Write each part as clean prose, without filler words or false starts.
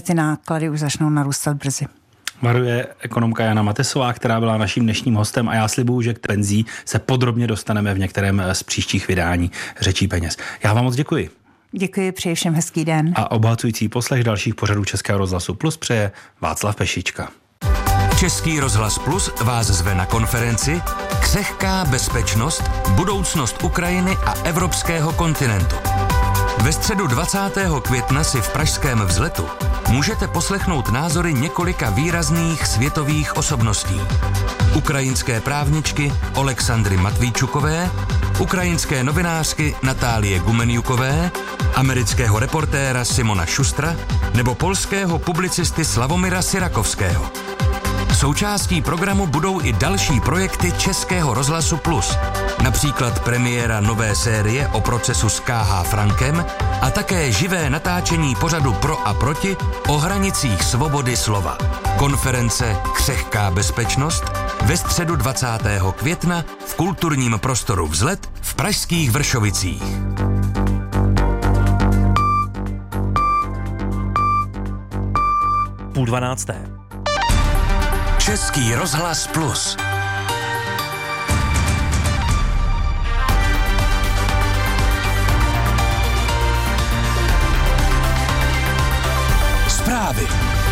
ty náklady už začnou narůstat brzy. Varuje ekonomka Jana Matesová, která byla naším dnešním hostem, a já slibuju, že k penzí se podrobně dostaneme v některém z příštích vydání Řečí peněz. Já vám moc děkuji. Děkuji, přeji všem hezký den. A obohacující poslech dalších pořadů Českého rozhlasu Plus přeje Václav Pešička. Český rozhlas Plus vás zve na konferenci Křehká bezpečnost, budoucnost Ukrajiny a evropského kontinentu. Ve středu 20. května si v pražském Vzletu můžete poslechnout názory několika výrazných světových osobností. Ukrajinské právničky Oleksandry Matvíčukové, ukrajinské novinářky Natálie Gumenjukové, amerického reportéra Simona Šustra nebo polského publicisty Slavomira Syrakovského. Součástí programu budou i další projekty Českého rozhlasu Plus, například premiéra nové série o procesu s K.H. Frankem a také živé natáčení pořadu Pro a proti o hranicích svobody slova. Konference Křehká bezpečnost ve středu 20. května v kulturním prostoru Vzlet v pražských Vršovicích. Půl 12. Český rozhlas Plus. Zprávy.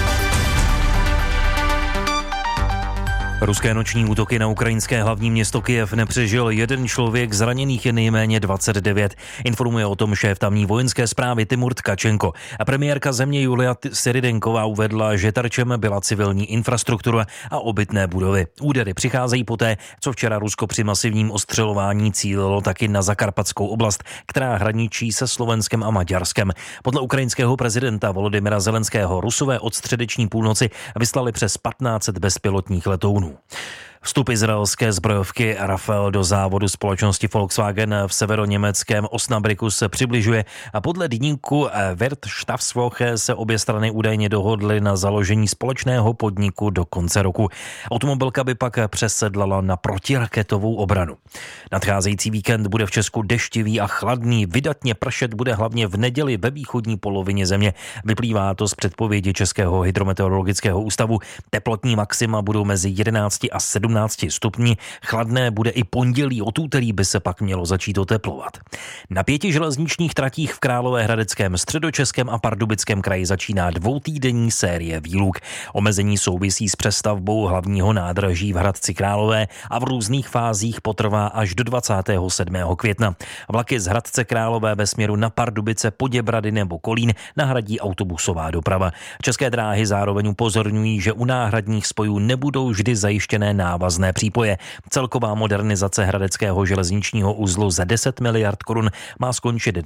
Ruské noční útoky na ukrajinské hlavní město Kyjev nepřežil jeden člověk, zraněných je nejméně 29. Informuje o tom šéf tamní vojenské správy Timur Tkačenko. A premiérka země Julia Syridenková uvedla, že terčem byla civilní infrastruktura a obytné budovy. Údery přicházejí poté, co včera Rusko při masivním ostřelování cílilo taky na Zakarpatskou oblast, která hraničí se Slovenskem a Maďarskem. Podle ukrajinského prezidenta Volodymyra Zelenského Rusové od středeční půlnoci vyslali přes 1500 bezpilotních letounů. Vstup izraelské zbrojovky Rafale do závodu společnosti Volkswagen v severoněmeckém Osnabrücku se přibližuje a podle deníku Wirtschaftswoche se obě strany údajně dohodly na založení společného podniku do konce roku. Automobilka by pak přesedlala na protiraketovou obranu. Nadcházející víkend bude v Česku deštivý a chladný, vydatně pršet bude hlavně v neděli ve východní polovině země. Vyplývá to z předpovědi Českého hydrometeorologického ústavu. Teplotní maxima budou mezi 11 a 17 stupni. Chladné bude i pondělí, od úterý by se pak mělo začít oteplovat. Na 5 železničních tratích v Královéhradeckém, Středočeském a Pardubickém kraji začíná dvoutýdenní série výluk. Omezení souvisí s přestavbou hlavního nádraží v Hradci Králové a v různých fázích potrvá až do 27. května. Vlaky z Hradce Králové ve směru na Pardubice, Poděbrady nebo Kolín nahradí autobusová doprava. České dráhy zároveň upozorňují, že u náhradních spojů nebudou vždy zajištěné návazné přípoje. Celková modernizace hradeckého železničního uzlu za 10 miliard korun má skončit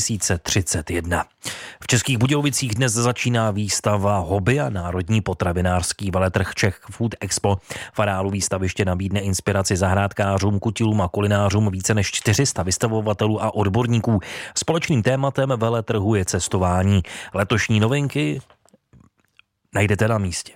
2031. V Českých Budějovicích dnes začíná výstava Hobby a národní potravinářský veletrh Czech Food Expo. V areálu výstaviště nabídne inspiraci zahrádkářům, kutilům a kulinářům více než 400 vystavovatelů a odborníků. Společným tématem veletrhu je cestování. Letošní novinky najdete na místě.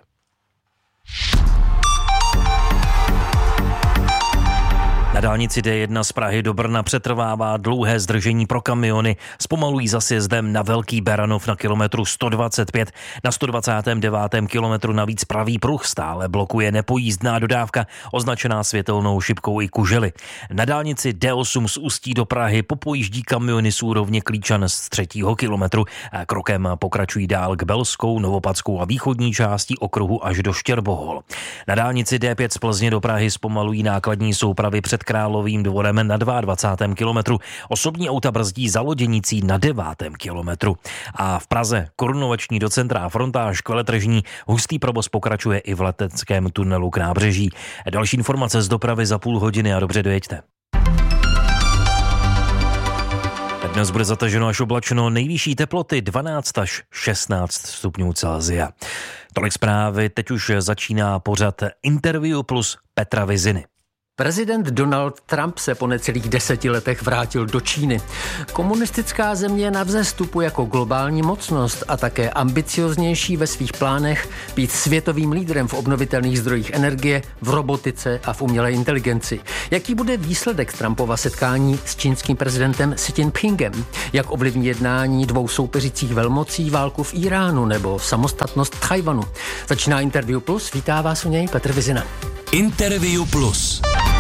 Na dálnici D1 z Prahy do Brna přetrvává dlouhé zdržení pro kamiony. Zpomalují za sjezdem na Velký Beranov na kilometru 125. Na 129. kilometru navíc pravý pruh stále blokuje nepojízdná dodávka, označená světelnou šipkou i kužely. Na dálnici D8 z Ústí do Prahy popojíždí kamiony z úrovně Klíčan z 3. kilometru. Krokem pokračují dál k Belskou, Novopadskou a východní části okruhu až do Štěrbohol. Na dálnici D5 z Plzně do Prahy zpomalují nákladní soupravy před Královým dvorem na 22. kilometru. Osobní auta brzdí za Loděnicí na 9. kilometru. A v Praze korunovační do centra frontáž k Veletržní. Hustý provoz pokračuje i v leteckém tunelu k nábřeží. Další informace z dopravy za půl hodiny a dobře dojeďte. Dnes bude zataženo až oblačno, nejvyšší teploty 12 až 16 stupňů Celsia. Tolik zprávy, teď už začíná pořad Interview plus Petra Viziny. Prezident Donald Trump se po necelých 10 letech vrátil do Číny. Komunistická země na vzestupu jako globální mocnost a také ambicioznější ve svých plánech být světovým lídrem v obnovitelných zdrojích energie, v robotice a v umělé inteligenci. Jaký bude výsledek Trumpova setkání s čínským prezidentem Xi Jinpingem? Jak ovlivní jednání dvou soupeřících velmocí válku v Iránu nebo samostatnost Tchajwanu? Začíná Interview Plus, vítá vás u něj Petr Vizina. Interview Plus.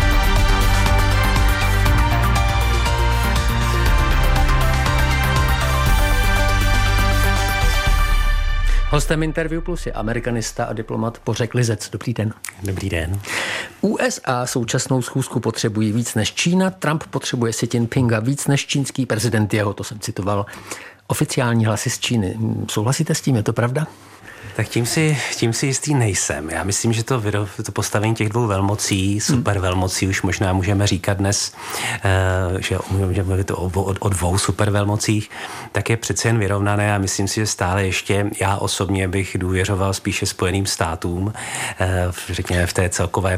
Hostem Interview Plus je amerikanista a diplomat Bořek Lizec. Dobrý den. Dobrý den. USA současnou schůzku potřebují víc než Čína, Trump potřebuje Xi Jinpinga víc než čínský prezident jeho, to jsem citoval oficiální hlasy z Číny. Souhlasíte s tím, je to pravda? Tak tím si jistý nejsem. Já myslím, že to postavení těch dvou velmocí, supervelmocí, už možná můžeme říkat dnes, že můžeme mluvit o dvou supervelmocích, tak je přece jen vyrovnané a myslím si, že stále ještě já osobně bych důvěřoval spíše Spojeným státům, řekněme v té celkové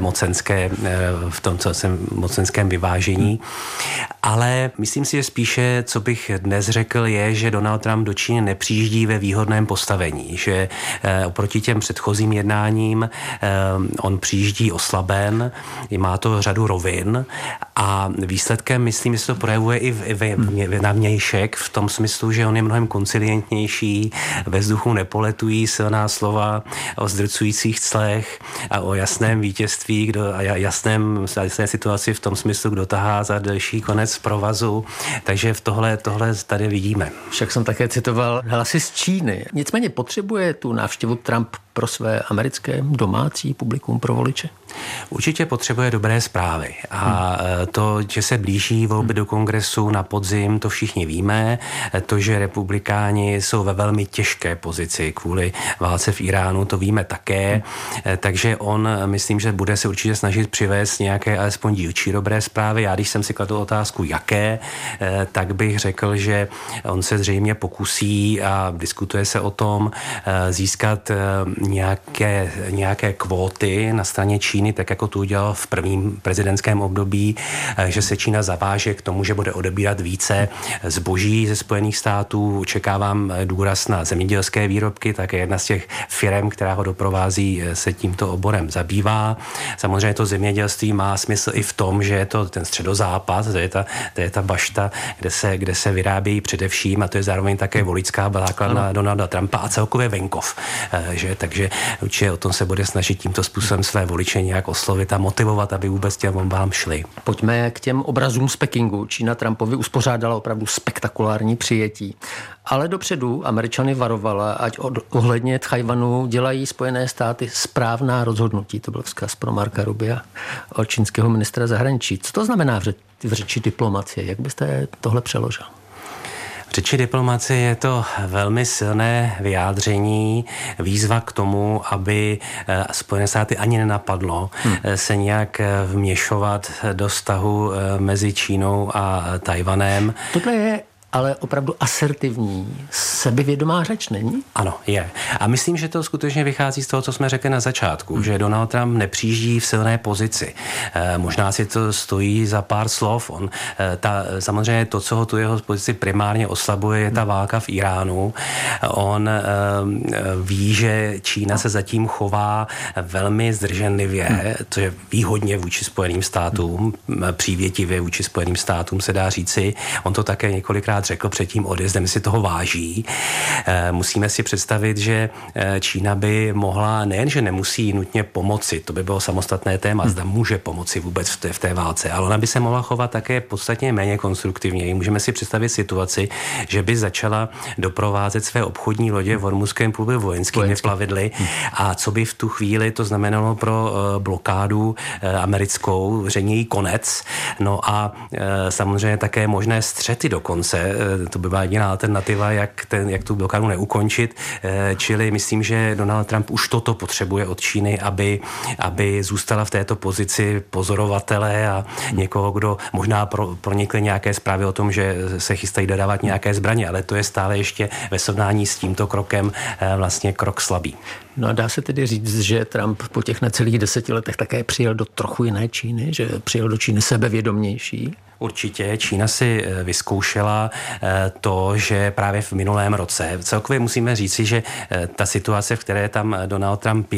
v tom mocenském vyvážení. Ale myslím si, že spíše, co bych dnes řekl, je, že Donald Trump do Číny nepřijíždí ve výhodném postavení, že oproti těm předchozím jednáním on přijíždí oslaben, má to řadu rovin a výsledkem, myslím, že se to projevuje i na vnějšek v tom smyslu, že on je mnohem koncilientnější, ve vzduchu nepoletují silná slova o zdrcujících clech a o jasném vítězství, jasné situaci v tom smyslu, kdo tahá za delší konec provazu. Takže v tohle tady vidíme. Však jsem také citoval hlasy z Číny. Nicméně potřebuje tu návštěvu Trump pro své americké domácí publikum, pro voliče? Určitě potřebuje dobré zprávy a to, že se blíží volby do kongresu na podzim, to všichni víme. To, že republikáni jsou ve velmi těžké pozici kvůli válce v Iránu, to víme také. Takže on, myslím, že bude se určitě snažit přivést nějaké alespoň dílčí dobré zprávy. Já, když jsem si kladl otázku, jaké, tak bych řekl, že on se zřejmě pokusí a diskutuje se o tom získat nějaké kvóty na straně Číny, tak jako to udělal v prvním prezidentském období, že se Čína zaváže k tomu, že bude odebírat více zboží ze Spojených států. Očekávám důraz na zemědělské výrobky, tak je jedna z těch firem, která ho doprovází, se tímto oborem zabývá. Samozřejmě to zemědělství má smysl i v tom, že je to ten středozápad, to je ta bašta, kde se vyrábějí především, a to je zároveň také voličská základna Donalda Trumpa a celkově venkov. Takže určitě o tom se bude snažit tímto způsobem své voliče nějak oslovit a motivovat, aby vůbec těm volbám šli. Pojďme k těm obrazům z Pekingu. Čína Trumpovi uspořádala opravdu spektakulární přijetí. Ale dopředu Američany varovala, ať ohledně Tchajwanu dělají Spojené státy správná rozhodnutí. To byl vzkaz pro Marka Rubia od čínského ministra zahraničí. Co to znamená v řeči diplomacie? Jak byste tohle přeložil? V řeči diplomacie je to velmi silné vyjádření, výzva k tomu, aby Spojené státy ani nenapadlo se nějak vměšovat do vztahu mezi Čínou a Tajvanem. Tohle je ale opravdu asertivní, sebevědomá řeč, není? Ano, je. A myslím, že to skutečně vychází z toho, co jsme řekli na začátku, že Donald Trump nepřijíždí v silné pozici. Možná si to stojí za pár slov. Samozřejmě to, co ho tu jeho pozici primárně oslabuje, je ta válka v Iránu. On ví, že Čína se zatím chová velmi zdrženlivě, to je výhodně vůči Spojeným státům, přívětivě vůči Spojeným státům se dá říci. On to také několikrát řekl před tím odjezdem, si toho váží. Musíme si představit, že Čína by mohla, nejenže nemusí nutně pomoci, to by bylo samostatné téma, zda může pomoci vůbec v té válce, ale ona by se mohla chovat také podstatně méně konstruktivněji. Můžeme si představit situaci, že by začala doprovázet své obchodní lodě v Hormuzském průlivu vojenskými plavidly a co by v tu chvíli to znamenalo pro blokádu americkou, zřejmě jí konec. No a samozřejmě také možné střety dokonce sankce. To by byla jediná alternativa, jak tu blokádu neukončit. Čili myslím, že Donald Trump už toto potřebuje od Číny, aby zůstala v této pozici pozorovatele a někoho, kdo možná pronikly nějaké zprávy o tom, že se chystají dodávat nějaké zbraně, ale to je stále ještě ve srovnání s tímto krokem vlastně krok slabý. No a dá se tedy říct, že Trump po těch necelých 10 letech také přijel do trochu jiné Číny, že přijel do Číny sebevědomější? Určitě. Čína si vyzkoušela to, že právě v minulém roce, celkově musíme říci, že ta situace, v které tam Donald Trump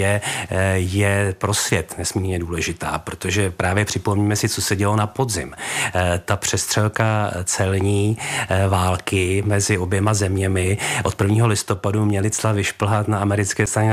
je pro svět nesmírně důležitá, protože právě připomíme si, co se dělo na podzim. Ta přestřelka celní války mezi oběma zeměmi od 1. listopadu měly cla vyšplhat na americké straně na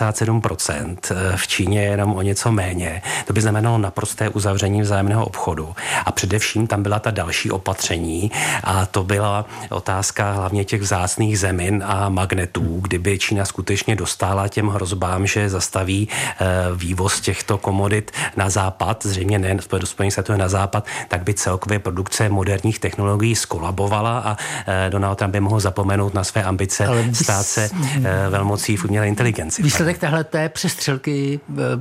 157%, v Číně jenom o něco méně. To by znamenalo naprosté uzavření vzájemného obchodu. A především tam byla ta další opatření a to byla otázka hlavně těch vzácných zemin a magnetů, kdyby Čína skutečně dostála těm hrozbám, že zastaví vývoz těchto komodit na západ, zřejmě ne do Spojených států na západ, tak by celkově produkce moderních technologií skolabovala a Donald Trump by mohl zapomenout na své ambice stát se velmocí v umělé inteligenci. Výsledek téhleté přestřelky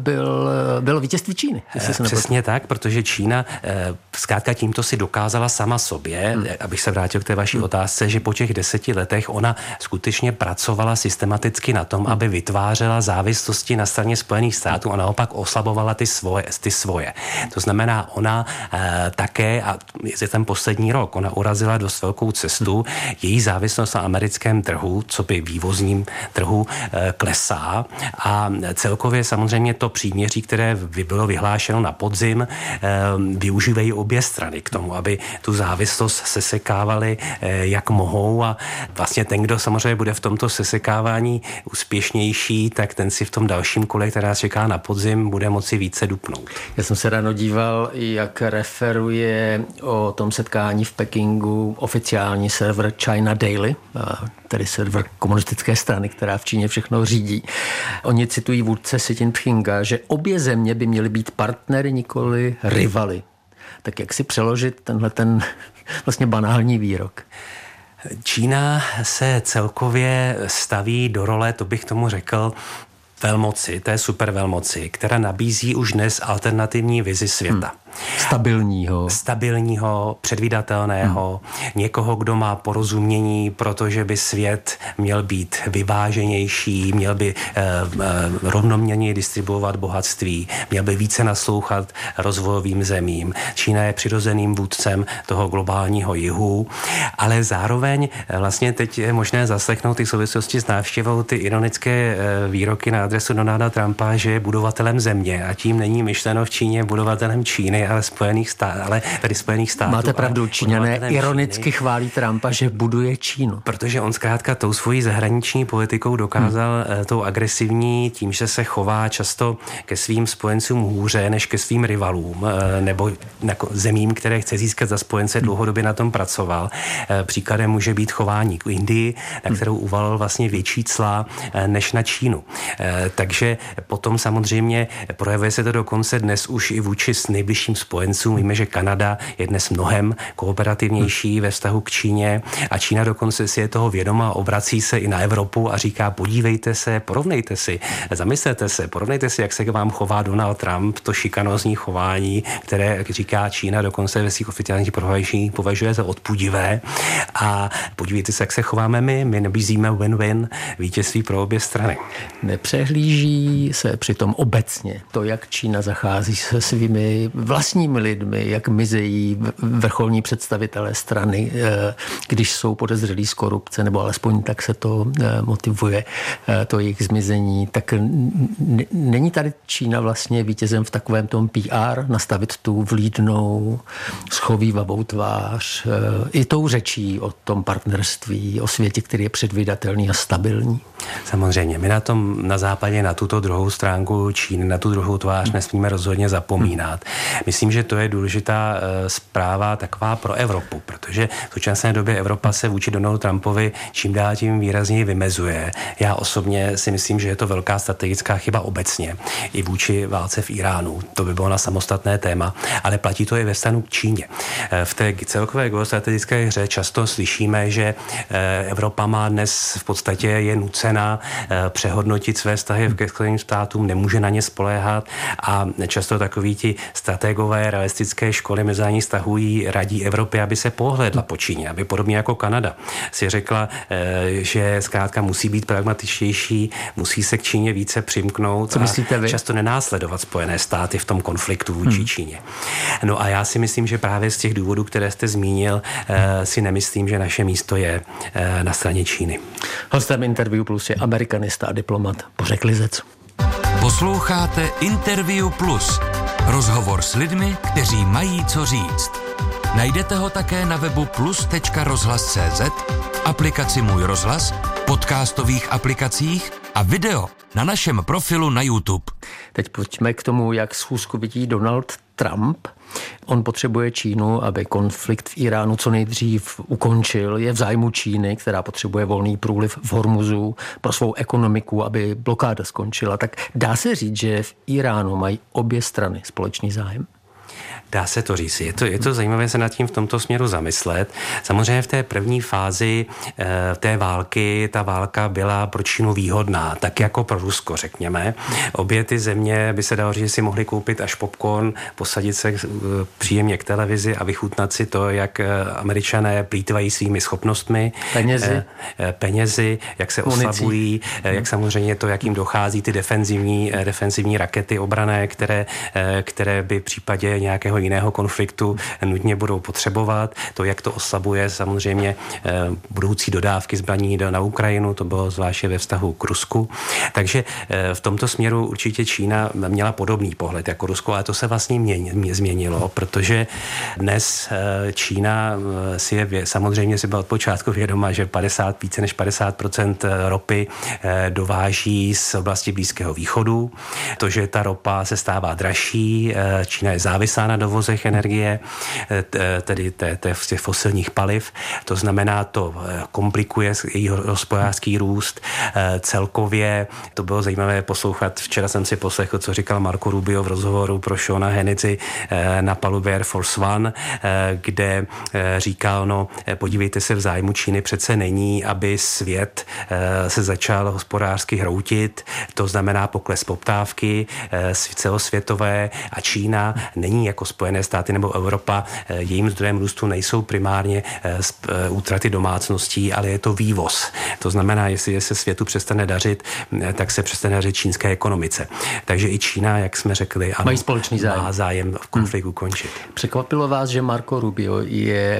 bylo vítězství Číny. Přesně tak, protože Čína zkrátka tímto si dokázala sama sobě, abych se vrátil k té vaší otázce, že po těch 10 letech ona skutečně pracovala systematicky na tom, aby vytvářela závislosti na straně Spojených států a naopak oslabovala ty svoje. To znamená, ona také, a je ten poslední rok, ona urazila dost velkou cestu, její závislost na americkém trhu, co by vývozním trhu, klesá a celkově samozřejmě to příměří, které bylo vyhlášeno na podzim, využívají obě strany k tomu, aby tu závislost sesekávali jak mohou a vlastně ten, kdo samozřejmě bude v tomto sesekávání úspěšnější, tak ten si v tom dalším kole, která nás čeká na podzim, bude moci více dupnout. Já jsem se ráno díval, jak referuje o tom setkání v Pekingu oficiální server China Daily, tedy server komunistické strany, která v Číně všechno řídí. Oni citují vůdce Xi Jinpinga, že obě země by měly být partnery, nikoli rivaly. Tak jak si přeložit tenhle vlastně banální výrok? Čína se celkově staví do role, to bych tomu řekl, velmoci, té supervelmoci, která nabízí už dnes alternativní vizi světa. Stabilního, předvídatelného, někoho, kdo má porozumění, protože by svět měl být vyváženější, měl by rovnoměrně distribuovat bohatství, měl by více naslouchat rozvojovým zemím. Čína je přirozeným vůdcem toho globálního jihu, ale zároveň vlastně teď je možné zaslechnout i souvislosti s návštěvou ty ironické výroky na adresu Donalda Trumpa, že je budovatelem země a tím není myšleno v Číně budovatelem Číny, ale Spojených států. Máte pravdu, Číňané ironicky chválí Trumpa, že buduje Čínu. Protože on zkrátka tou svojí zahraniční politikou dokázal tou agresivní, tím, že se chová často ke svým spojencům hůře než ke svým rivalům, nebo zemím, které chce získat za spojence, dlouhodobě na tom pracoval. Příkladem může být chování k Indii, na kterou uvalil vlastně větší cla než na Čínu. Takže potom samozřejmě projevuje se to dokonce dnes už i vůči s nejbližším spojencům. Víme, že Kanada je dnes mnohem kooperativnější ve vztahu k Číně a Čína dokonce si je toho vědoma, obrací se i na Evropu a říká, podívejte se, porovnejte si, zamyslete se, porovnejte si, jak se k vám chová Donald Trump, to šikanózní chování, které, jak říká Čína, dokonce ve svých oficiálních prohlášeních považuje za odpudivé a podívejte se, jak se chováme my nabízíme win-win, vítězství pro obě strany. Nepřehlíží se přitom obecně to, jak Čína zachází se svými vlastními lidmi, jak mizejí vrcholní představitelé strany, když jsou podezřelí z korupce, nebo alespoň tak se to motivuje, to jejich zmizení. Tak není tady Čína vlastně vítězem v takovém tom PR, nastavit tu vlídnou, schovívavou tvář, i tou řečí o tom partnerství, o světě, který je předvídatelný a stabilní? Samozřejmě. My na západě na tuto druhou stránku Číny, na tu druhou tvář nesmíme rozhodně zapomínat. Myslím, že to je důležitá zpráva taková pro Evropu, protože v současné době Evropa se vůči Donaldu Trumpovi čím dál tím výrazněji vymezuje. Já osobně si myslím, že je to velká strategická chyba obecně i vůči válce v Iránu. To by bylo na samostatné téma, ale platí to i ve vztahu k Číně. V té celkové geostrategické hře často slyšíme, že Evropa má dnes v podstatě je nucena přehodnotit své vztahy ke Spojeným státům, nemůže na ně spoléhat a často takoví ti strategové realistické školy mezinárodních vztahů radí Evropě, aby se pohlédla po Číně, aby podobně jako Kanada si řekla, že zkrátka musí být pragmatičtější, musí se k Číně více přimknout. Co myslíte vy? Často nenásledovat Spojené státy v tom konfliktu vůči Číně. No a já si myslím, že právě z těch důvodů, které jste zmínil, si nemyslím, že naše místo je na straně Číny. Hostem Interview Plus je amerikanista a diplomat Bořek Lizec. Posloucháte Interview Plus. Rozhovor s lidmi, kteří mají co říct. Najdete ho také na webu plus.rozhlas.cz, aplikaci Můj rozhlas, podcastových aplikacích a video na našem profilu na YouTube. Teď pojďme k tomu, jak schůzku vidí Donald Trump. On potřebuje Čínu, aby konflikt v Iránu co nejdřív ukončil. Je v zájmu Číny, která potřebuje volný průliv v Hormuzu pro svou ekonomiku, aby blokáda skončila. Tak dá se říct, že v Iránu mají obě strany společný zájem? Dá se to říct. Je to zajímavé se nad tím v tomto směru zamyslet. Samozřejmě v té první fázi té války, ta válka byla pro Čínu výhodná, tak jako pro Rusko, řekněme. Obě ty země by se dalo říct, že si mohli koupit až popcorn, posadit se příjemně k televizi a vychutnat si to, jak Američané plýtvají svými schopnostmi. Penězi, jak se oslabují, jak samozřejmě to, jak jim dochází ty defenzivní rakety obranné, které by v případě nějakého jiného konfliktu nutně budou potřebovat. To, jak to oslabuje samozřejmě budoucí dodávky zbraní na Ukrajinu, to bylo zvláště ve vztahu k Rusku. Takže v tomto směru určitě Čína měla podobný pohled jako Rusko, ale to se vlastně změnilo, protože dnes Čína samozřejmě si byla od počátku vědoma, že více než 50% ropy dováží z oblasti Blízkého východu. To, že ta ropa se stává dražší, Čína je závislá na dovozech energie, tedy těch fosilních paliv. To znamená, to komplikuje její hospodářský růst. Celkově to bylo zajímavé poslouchat. Včera jsem si poslechl, co říkal Marco Rubio v rozhovoru pro Seana Hannity na palubě Air Force One, kde říkal, podívejte se, v zájmu Číny přece není, aby svět se začal hospodářsky hroutit. To znamená pokles poptávky celosvětové a Čína není jako Spojené státy nebo Evropa, jejím zdrojem růstu nejsou primárně útraty domácností, ale je to vývoz. To znamená, jestli se světu přestane dařit, tak se přestane dařit čínské ekonomice. Takže i Čína, jak jsme řekli, ano, mají společný zájem. Má zájem v konfliktu končit. Překvapilo vás, že Marco Rubio je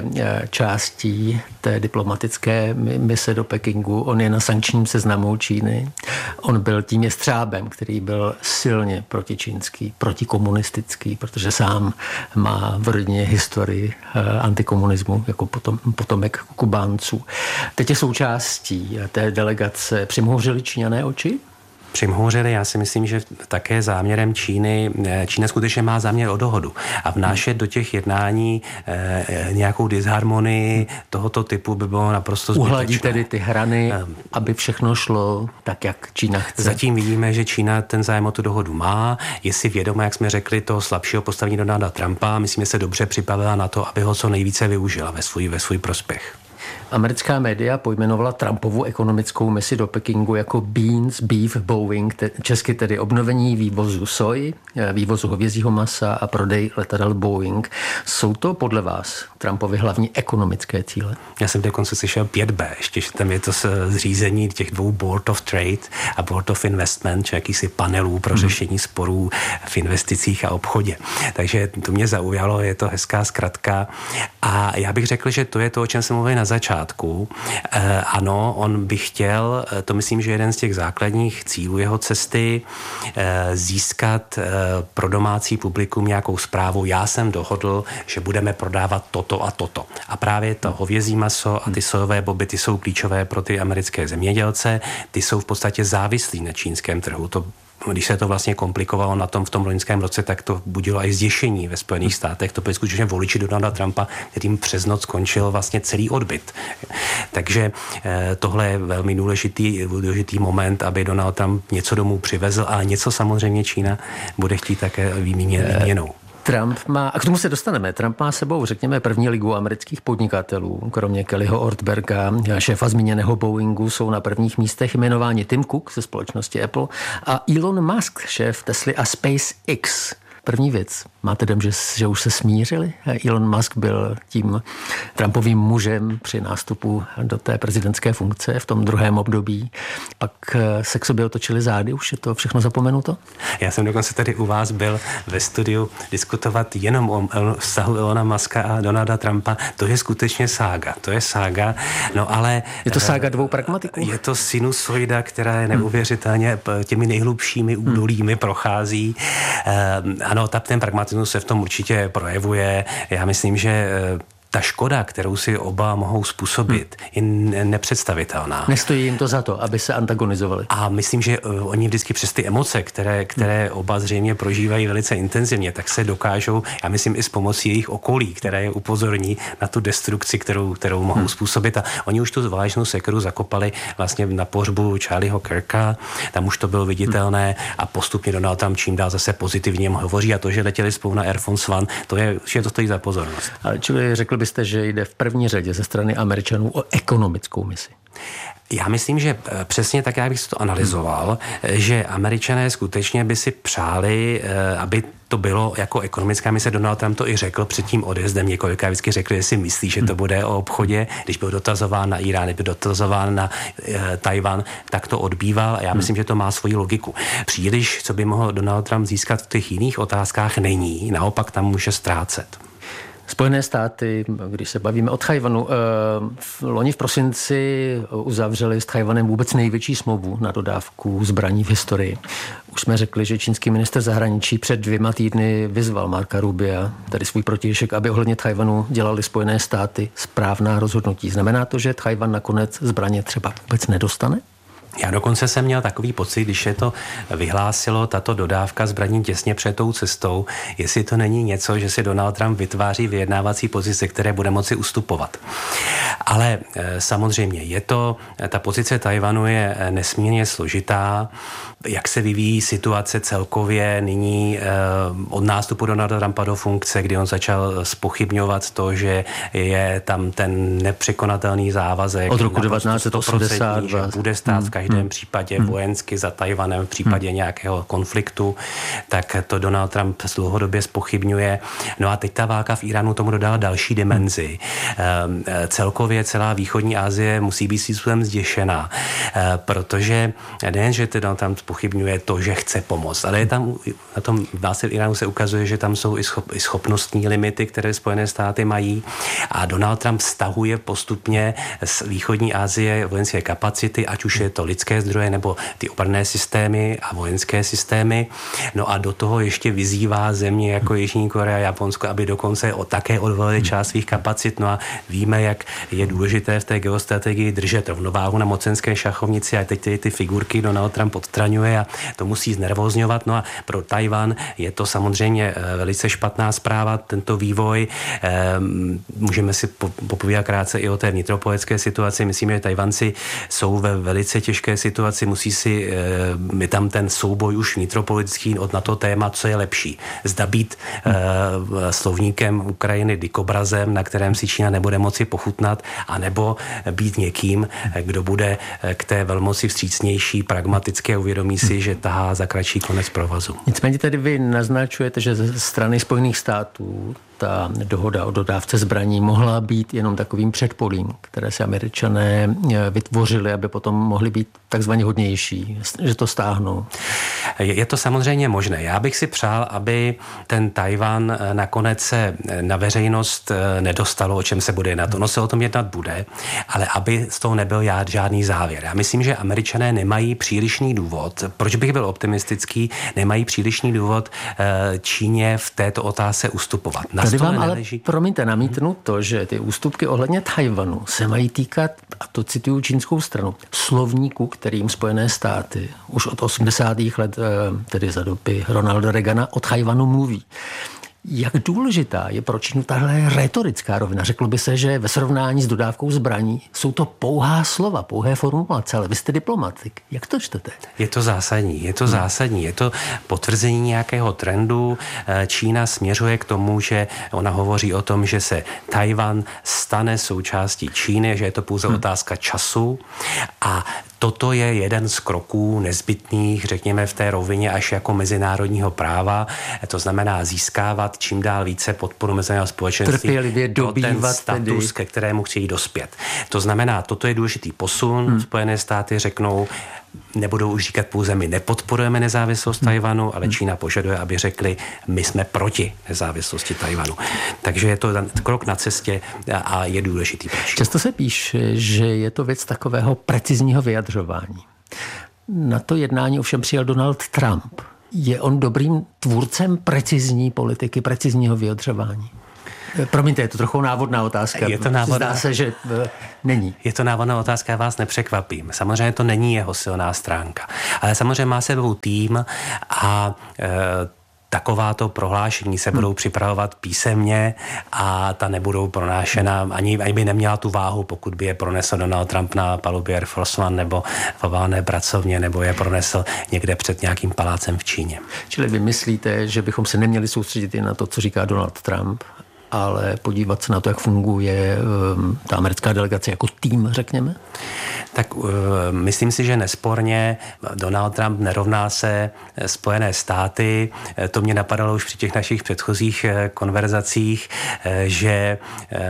částí té diplomatické mise do Pekingu. On je na sankčním seznamu Číny. On byl tím jestřábem, který byl silně protičínský, protikomunistický, protože sám má v rodině historii antikomunismu, jako potomek Kubánců. Teď je součástí té delegace. Přimhouřili Číňané oči? Přimhouřili, já si myslím, že také záměrem Čína skutečně má záměr o dohodu a vnášet do těch jednání nějakou disharmonii tohoto typu by bylo naprosto zbytečné. Uhladí tedy ty hrany, aby všechno šlo tak, jak Čína chce. Zatím vidíme, že Čína ten zájem o tu dohodu má, je si vědoma, jak jsme řekli, toho slabšího postavení Donalda Trumpa, myslím, že se dobře připravila na to, aby ho co nejvíce využila ve svůj prospěch. Americká média pojmenovala Trumpovu ekonomickou misi do Pekingu jako Beans, Beef, Boeing, česky tedy obnovení vývozu soji, vývozu hovězího masa a prodej letadel Boeing. Jsou to podle vás Trumpovy hlavní ekonomické cíle? Já jsem dokonce slyšel 5B, ještě, že tam je to zřízení těch dvou Board of Trade a Board of Investment, či jakýsi panelů pro řešení sporů v investicích a obchodě. Takže to mě zaujalo, je to hezká zkratka a já bych řekl, že to je to, o čem jsem mluvil na začátku. Ano, on by chtěl, to myslím, že jeden z těch základních cílů jeho cesty, získat pro domácí publikum nějakou zprávu. Já jsem dohodl, že budeme prodávat toto a toto. A právě to hovězí maso a ty sojové boby, ty jsou klíčové pro ty americké zemědělce. Ty jsou v podstatě závislí na čínském trhu. To když se to vlastně komplikovalo v tom loňském roce, tak to budilo i zděšení ve Spojených státech. To byli skutečně voliči Donalda Trumpa, kterým přes noc skončil vlastně celý odbyt. Takže tohle je velmi důležitý moment, aby Donald Trump něco domů přivezl, ale něco samozřejmě Čína bude chtít také výměnou. Trump má, a k tomu se dostaneme, Trump má sebou, řekněme, první ligu amerických podnikatelů. Kromě Kellyho Ortberga, šéfa zmíněného Boeingu, jsou na prvních místech jmenováni Tim Cook ze společnosti Apple a Elon Musk, šéf Tesly a SpaceX. První věc, máte dojem, že už se smířili? Elon Musk byl tím Trumpovým mužem při nástupu do té prezidentské funkce v tom druhém období. Pak se k sobě otočili zády, už je to všechno zapomenuto? Já jsem dokonce tady u vás byl ve studiu diskutovat jenom o vztahu Elona Muska a Donalda Trumpa. To je skutečně sága. No ale... Je to sága dvou pragmatiků? Je to sinusoida, která je neuvěřitelně těmi nejhlubšími údolími prochází. Ano, ten pragmatismus se v tom určitě projevuje. Já myslím, že ta škoda, kterou si oba mohou způsobit, je nepředstavitelná. Nestojí jim to za to, aby se antagonizovali. A myslím, že oni vždycky přes ty emoce, které oba zřejmě prožívají velice intenzivně, tak se dokážou, já myslím i s pomocí jejich okolí, které je upozorní na tu destrukci, kterou mohou způsobit. A oni už tu válečnou sekeru zakopali vlastně na pohřbu Charlieho Kirka, tam už to bylo viditelné a postupně Donald Trump čím dál zase pozitivně hovoří a to, že letěli spolu na Air Force One, že to stojí za pozornost. Ale čili řekl byste, že jde v první řadě ze strany Američanů o ekonomickou misi? Já myslím, že přesně tak, jak bych si to analyzoval, že Američané skutečně by si přáli, aby to bylo jako ekonomická mise. Donald Trump to i řekl před tím odjezdem. Několikrát vždycky řekl, že si myslí, že to bude o obchodě. Když byl dotazován na Irán, když byl dotazován na Tajvan, tak to odbýval a já myslím, že to má svoji logiku. Příliš, co by mohl Donald Trump získat v těch jiných otázkách, není. Naopak tam může ztrácet. Spojené státy, když se bavíme o Tchajvanu, loni v prosinci uzavřeli s Tchajvanem vůbec největší smlouvu na dodávku zbraní v historii. Už jsme řekli, že čínský ministr zahraničí před 2 týdny vyzval Marca Rubia, tedy svůj protějšek, aby ohledně Tchajvanu dělali Spojené státy správná rozhodnutí. Znamená to, že Tchajvan nakonec zbraně třeba vůbec nedostane? Já dokonce jsem měl takový pocit, když je to vyhlásilo tato dodávka zbraní těsně před tou cestou, jestli to není něco, že si Donald Trump vytváří vyjednávací pozice, které bude moci ustupovat. Ale samozřejmě ta pozice Tajvanu je nesmírně složitá. Jak se vyvíjí situace celkově nyní od nástupu Donalda Trumpa do funkce, kdy on začal zpochybňovat to, že je tam ten nepřekonatelný závazek od roku 1982, že bude stát v každém případě vojensky za Tajvanem v případě nějakého konfliktu, tak to Donald Trump dlouhodobě zpochybňuje. No a teď ta válka v Iránu tomu dodala další dimenzi. Celkově celá východní Asie musí být způsobem zděšená, protože nejen, že Donald Trump zpochybňuje to, že chce pomoct, ale je tam na tom válce v Iránu se ukazuje, že tam jsou i schopnostní limity, které Spojené státy mají a Donald Trump stahuje postupně z východní Asie vojenské kapacity, ať už je to lidské zdroje nebo ty obranné systémy a vojenské systémy. No a do toho ještě vyzývá země jako Jižní Korea, Japonsko, aby dokonce také odvolili část svých kapacit. No a víme, jak je důležité v té geostrategii držet rovnováhu na mocenské šachovnici a teď ty figurky Donald Trump odstraňuje a to musí znervózňovat. No a pro Tajvan je to samozřejmě velice špatná zpráva, tento vývoj. Můžeme si popovídat krátce i o té vnitropolitické situaci. Myslím, že Tajvanci jsou ve velice těžké situaci, je tam ten souboj už vnitropolitický na to téma, co je lepší. Zda být slovníkem Ukrajiny dikobrazem, na kterém si Čína nebude moci pochutnat, anebo být někým, kdo bude k té velmoci vstřícnější, pragmaticky a uvědomí si, že tahá za kratší konec provazu. Nicméně tedy vy naznačujete, že ze strany Spojených států ta dohoda o dodávce zbraní mohla být jenom takovým předpolím, které si Američané vytvořili, aby potom mohli být takzvaně hodnější, že to stáhnou. Je to samozřejmě možné. Já bych si přál, aby ten Tajvan nakonec se na veřejnost nedostalo, o čem se bude jednat. Ono se o tom jednat bude, ale aby z toho nebyl žádný závěr. Já myslím, že Američané nemají přílišný důvod, proč bych byl optimistický, nemají přílišný důvod Číně v této otázce ustupovat. Tady vám ale, promiňte, namítnu to, že ty ústupky ohledně Tchaj-wanu se mají týkat, a to cituju čínskou stranu, slovníku, kterým Spojené státy už od 80. let, tedy za doby Ronalda Reagana, o Tchaj-wanu mluví. Jak důležitá je pro Čínu tahle rétorická rovina? Řeklo by se, že ve srovnání s dodávkou zbraní jsou to pouhá slova, pouhé formulace, ale vy jste diplomatik. Jak to čtete? Je to zásadní. Je to potvrzení nějakého trendu. Čína směřuje k tomu, že ona hovoří o tom, že se Tchaj-wan stane součástí Číny, že je to pouze otázka času a toto je jeden z kroků nezbytných, řekněme, v té rovině až jako mezinárodního práva. To znamená získávat čím dál více podporu mezinárodního společenství pro ten status, ke kterému chtějí dospět. To znamená, toto je důležitý posun. Spojené státy řeknou, nebudou už říkat pouze my nepodporujeme nezávislost Tchaj-wanu, ale Čína požaduje, aby řekli, my jsme proti nezávislosti Tchaj-wanu. Takže je to krok na cestě a je důležitý. Často se píše, že je to věc takového precizního vyjadřování. Na to jednání ovšem přijel Donald Trump. Je on dobrým tvůrcem precizní politiky, precizního vyjadřování? Promiňte, je to trochu návodná otázka. Zdá se, že není. Je to návodná otázka, já vás nepřekvapím. Samozřejmě to není jeho silná stránka. Ale samozřejmě má sebou tým a takováto prohlášení se budou připravovat písemně a ta nebudou pronášena, ani by neměla tu váhu, pokud by je pronesl Donald Trump na palubě Air Force One nebo v oválné pracovně, nebo je pronesl někde před nějakým palácem v Číně. Čili vy myslíte, že bychom se neměli soustředit i na to, co říká Donald Trump, ale podívat se na to, jak funguje ta americká delegace jako tým, řekněme? Tak myslím si, že nesporně Donald Trump nerovná se Spojené státy. To mě napadalo už při těch našich předchozích konverzacích, že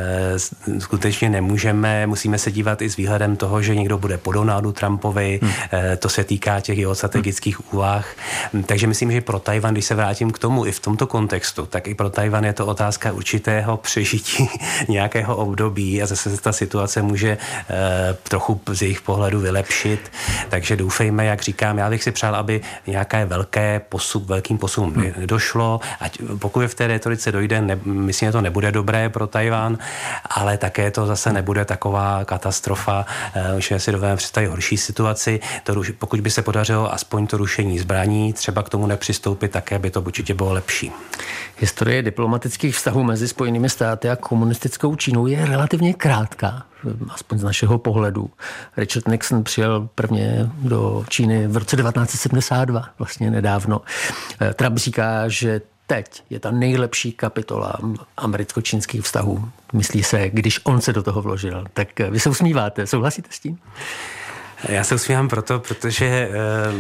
skutečně musíme se dívat i s výhledem toho, že někdo bude po Donaldu Trumpovi. To se týká těch jeho strategických úvah. Takže myslím, že pro Tchaj-wan, když se vrátím k tomu i v tomto kontextu, tak i pro Tchaj-wan je to otázka určitého přežití nějakého období a zase se ta situace může trochu z jejich pohledu vylepšit. Takže doufejme, jak říkám, já bych si přál, aby nějaké velkým posunům nedošlo. Ať pokud v té retorice dojde, myslím, že to nebude dobré pro Tchaj-wan, ale také to zase nebude taková katastrofa, že si dovedeme představit horší situaci. Pokud by se podařilo aspoň to rušení zbraní, třeba k tomu nepřistoupit, také by to určitě bylo lepší. Historie diplomatických vztahů mezi Spojenými státy a komunistickou Čínou je relativně krátká, aspoň z našeho pohledu. Richard Nixon přijel prvně do Číny v roce 1972, vlastně nedávno. Trump říká, že teď je ta nejlepší kapitola americko-čínských vztahů. Myslí se, když on se do toho vložil. Tak vy se usmíváte, souhlasíte s tím? Já se usmívám protože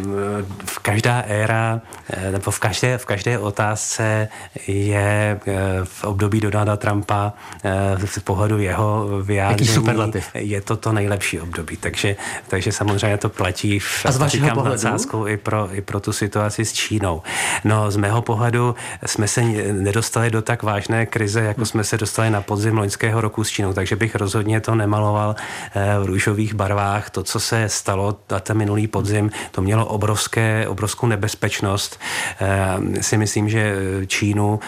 v každá éra nebo v každé otázce je v období Donalda Trumpa z pohledu jeho vyjádření je to nejlepší období. Takže samozřejmě to platí říkám nadsázkou i pro tu situaci s Čínou. No, z mého pohledu jsme se nedostali do tak vážné krize, jako jsme se dostali na podzim loňského roku s Čínou, takže bych rozhodně to nemaloval v růžových barvách. To, co se stalo a ten minulý podzim, to mělo obrovskou nebezpečnost. Si myslím, že Čínu,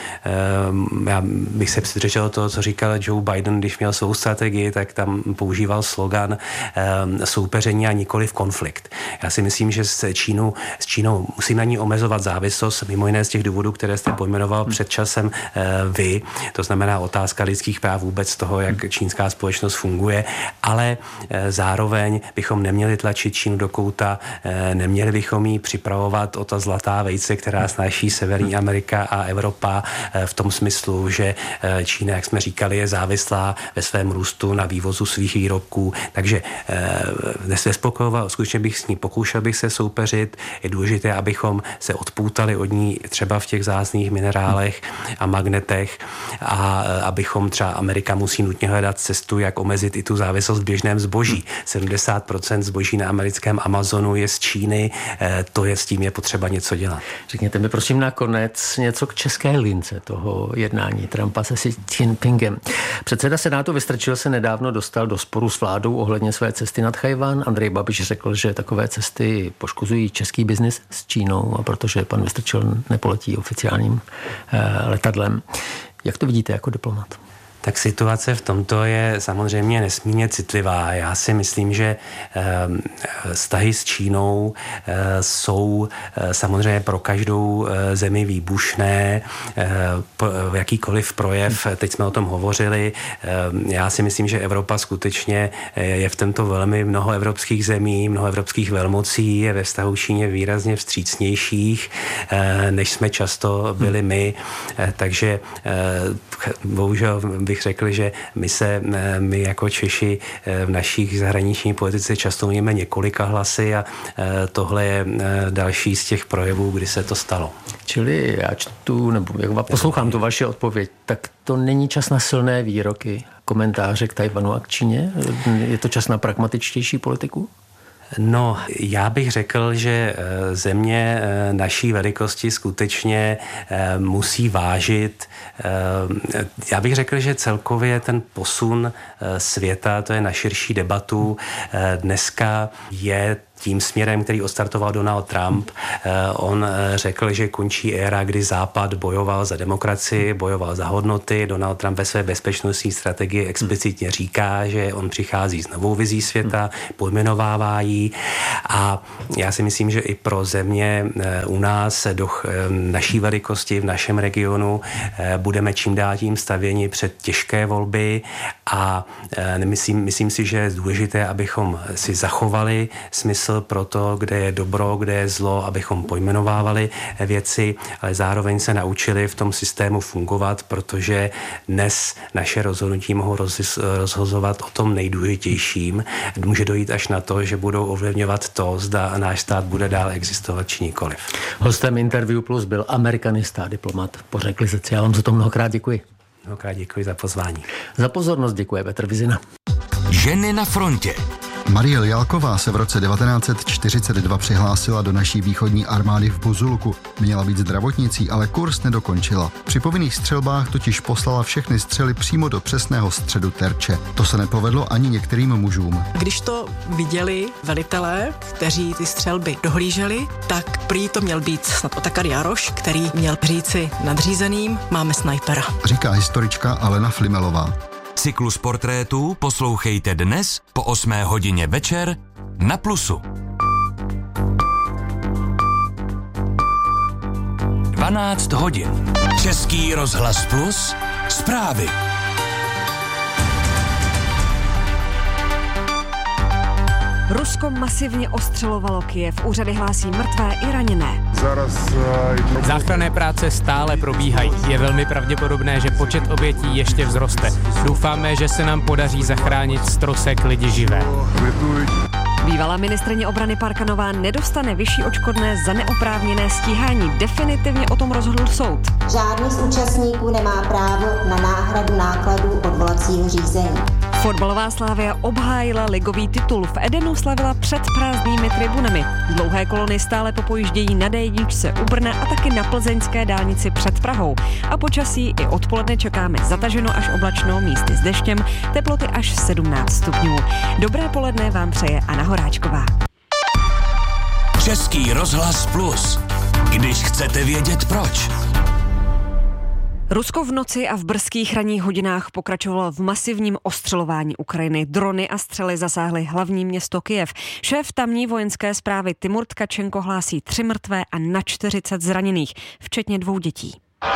já bych se přidržel toho, co říkal Joe Biden, když měl svou strategii, tak tam používal slogan soupeření a nikoliv konflikt. Já si myslím, že s Čínou musím na ní omezovat závislost, mimo jiné z těch důvodů, které jste pojmenoval před časem vy. To znamená otázka lidských práv, vůbec toho, jak čínská společnost funguje, ale zároveň bychom neměli tlačit Čínu do kouta, neměli bychom jí připravovat o ta zlatá vejce, která snáší Severní Amerika a Evropa v tom smyslu, že Čína, jak jsme říkali, je závislá ve svém růstu na vývozu svých výrobků. Takže nespokojoval, skutečně bych s ní pokoušel bych se soupeřit. Je důležité, abychom se odpoutali od ní třeba v těch vzácných minerálech a magnetech a abychom třeba Amerika musí nutně hledat cestu, jak omezit i tu závislost v běžném zboží. 70% zboží na americkém Amazonu je z Číny, s tím je potřeba něco dělat. Řekněte mi prosím nakonec něco k české lince toho jednání Trumpa se Xi Jinpingem. Předseda Senátu Vystrčil se nedávno dostal do sporu s vládou ohledně své cesty na Tchaj-wan. Andrej Babiš řekl, že takové cesty poškozují český biznis s Čínou, a protože pan Vystrčil nepoletí oficiálním letadlem. Jak to vidíte jako diplomat? Tak situace v tomto je samozřejmě nesmírně citlivá. Já si myslím, že vztahy s Čínou jsou samozřejmě pro každou zemi výbušné. Jakýkoliv projev, teď jsme o tom hovořili, já si myslím, že Evropa skutečně je v tomto velmi mnoho evropských zemí, mnoho evropských velmocí je ve vztahu Číně výrazně vstřícnějších, než jsme často byli my. Takže bohužel bych řekl, že my jako Češi v našich zahraniční politice často mluvíme několika hlasy a tohle je další z těch projevů, kdy se to stalo. Čili já čtu, nebo jak poslouchám tu vaši odpověď, tak to není čas na silné výroky, komentáře k Tajvanu a k Číně? Je to čas na pragmatičtější politiku? No, já bych řekl, že země naší velikosti skutečně musí vážit. Já bych řekl, že celkově ten posun světa, to je na širší debatu, dneska je tím směrem, který odstartoval Donald Trump. On řekl, že končí éra, kdy Západ bojoval za demokracii, bojoval za hodnoty. Donald Trump ve své bezpečnostní strategii explicitně říká, že on přichází s novou vizí světa, pojmenovává ji a já si myslím, že i pro země u nás do naší velikosti v našem regionu budeme čím dál tím stavěni před těžké volby a myslím si, že je důležité, abychom si zachovali smysl pro to, kde je dobro, kde je zlo, abychom pojmenovávali věci, ale zároveň se naučili v tom systému fungovat, protože dnes naše rozhodnutí mohou rozhozovat o tom nejdůležitějším. Může dojít až na to, že budou ovlivňovat to, zda náš stát bude dál existovat či nikoliv. Hostem Interview Plus byl amerikanista a diplomat Bořek Lizec. Já vám za to mnohokrát děkuji. Mnohokrát děkuji za pozvání. Za pozornost děkuje Petr Vizina. Ženy na frontě. Marie Jalková se v roce 1942 přihlásila do naší východní armády v Buzulku. Měla být zdravotnicí, ale kurz nedokončila. Při povinných střelbách totiž poslala všechny střely přímo do přesného středu terče. To se nepovedlo ani některým mužům. Když to viděli velitelé, kteří ty střelby dohlíželi, tak prý to měl být snad Otakar Jaroš, který měl říci nadřízeným, máme snajpera. Říká historička Alena Flimelová. Cyklus portrétů poslouchejte dnes po 8 hodině večer na Plusu. 12 hodin. Český rozhlas Plus. Zprávy. Rusko masivně ostřelovalo Kyjev. Úřady hlásí mrtvé i raněné. Záchranné práce stále probíhají. Je velmi pravděpodobné, že počet obětí ještě vzroste. Doufáme, že se nám podaří zachránit z trosek lidi živé. Bývalá ministryně obrany Parkanová nedostane vyšší odškodné za neoprávněné stíhání. Definitivně o tom rozhodl soud. Žádný z účastníků nemá právo na náhradu nákladů odvolacího řízení. Fotbalová Slavia obhájila ligový titul. V Edenu slavila před prázdnými tribunami. Dlouhé kolony stále popojíždějí na D1 u Brna a taky na plzeňské dálnici před Prahou. A počasí i odpoledne čekáme zataženo až oblačno, místy s deštěm, teploty až 17 stupňů. Dobré poledne vám přeje Anna Horáčková. Český rozhlas Plus. Když chcete vědět proč. Rusko v noci a v brzkých ranních hodinách pokračovalo v masivním ostřelování Ukrajiny. Drony a střely zasáhly hlavní město Kyjev. Šéf tamní vojenské správy Timur Tkačenko hlásí 3 mrtvé a na 40 zraněných, včetně 2 dětí.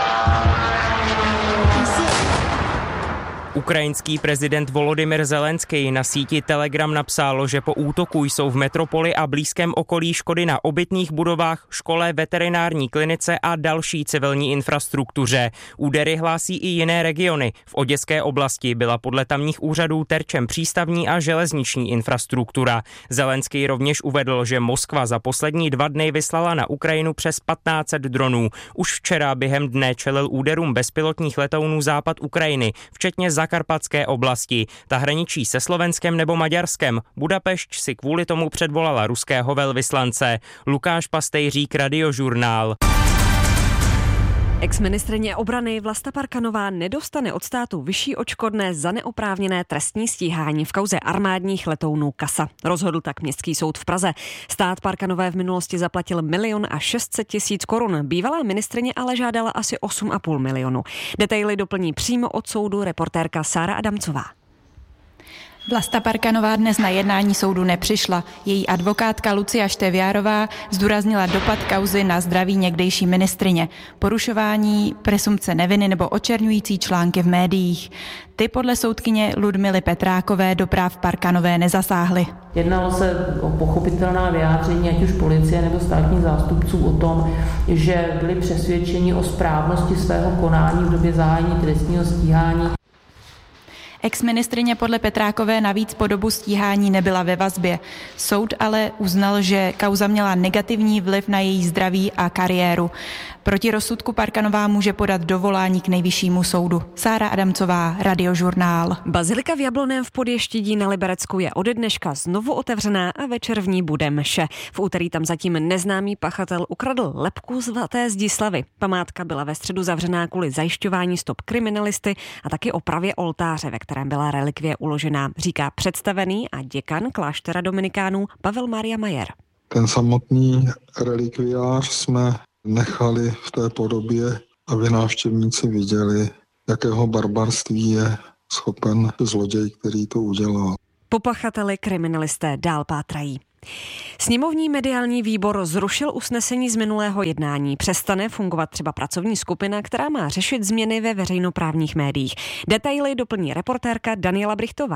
Ukrajinský prezident Volodymyr Zelenský na síti Telegram napsal, že po útoku jsou v metropoli a blízkém okolí škody na obytných budovách, škole, veterinární klinice a další civilní infrastruktuře. Údery hlásí i jiné regiony. V Oděské oblasti byla podle tamních úřadů terčem přístavní a železniční infrastruktura. Zelenský rovněž uvedl, že Moskva za poslední 2 dny vyslala na Ukrajinu přes 1500 dronů. Už včera během dne čelil úderům bezpilotních letounů západ Ukrajiny, včetně Zakarpatské oblasti. Ta hraničí se Slovenskem nebo Maďarskem. Budapešť si kvůli tomu předvolala ruského velvyslance. Lukáš Pastejřík, Radiožurnál. Exministryně obrany Vlasta Parkanová nedostane od státu vyšší odškodné za neoprávněné trestní stíhání v kauze armádních letounů CASA. Rozhodl tak Městský soud v Praze. Stát Parkanové v minulosti zaplatil 1 600 000 korun. Bývalá ministryně ale žádala asi 8,5 milionu. Detaily doplní přímo od soudu reportérka Sára Adamcová. Vlasta Parkanová dnes na jednání soudu nepřišla. Její advokátka Lucia Števiárová zdůraznila dopad kauzy na zdraví někdejší ministryně, porušování presumpce neviny nebo očerňující články v médiích. Ty podle soudkyně Ludmily Petrákové do práv Parkanové nezasáhly. Jednalo se o pochopitelná vyjádření ať už policie nebo státních zástupců o tom, že byli přesvědčeni o správnosti svého konání v době zahájení trestního stíhání. Exministryně podle Petrákové navíc po dobu stíhání nebyla ve vazbě. Soud ale uznal, že kauza měla negativní vliv na její zdraví a kariéru. Proti rozsudku Parkanová může podat dovolání k nejvyššímu soudu. Sára Adamcová, Radiožurnál. Bazilika v Jablonném v Podještědí na Liberecku je ode dneška znovu otevřená a večer v ní bude mše. V úterý tam zatím neznámý pachatel ukradl lebku zlaté Zdislavy. Památka byla ve středu zavřená kvůli zajišťování stop kriminalisty a taky opravě oltáře, ve kterém byla relikvie uložená, říká představený a děkan kláštera dominikánů Pavel Maria Majer. Ten samotný relikviář jsme nechali v té podobě, aby návštěvníci viděli, jakého barbarství je schopen zloděj, který to udělal. Po pachateli kriminalisté dál pátrají. Sněmovní mediální výbor zrušil usnesení z minulého jednání. Přestane fungovat třeba pracovní skupina, která má řešit změny ve veřejnoprávních médiích. Detaily doplní reportérka Daniela Brichtová.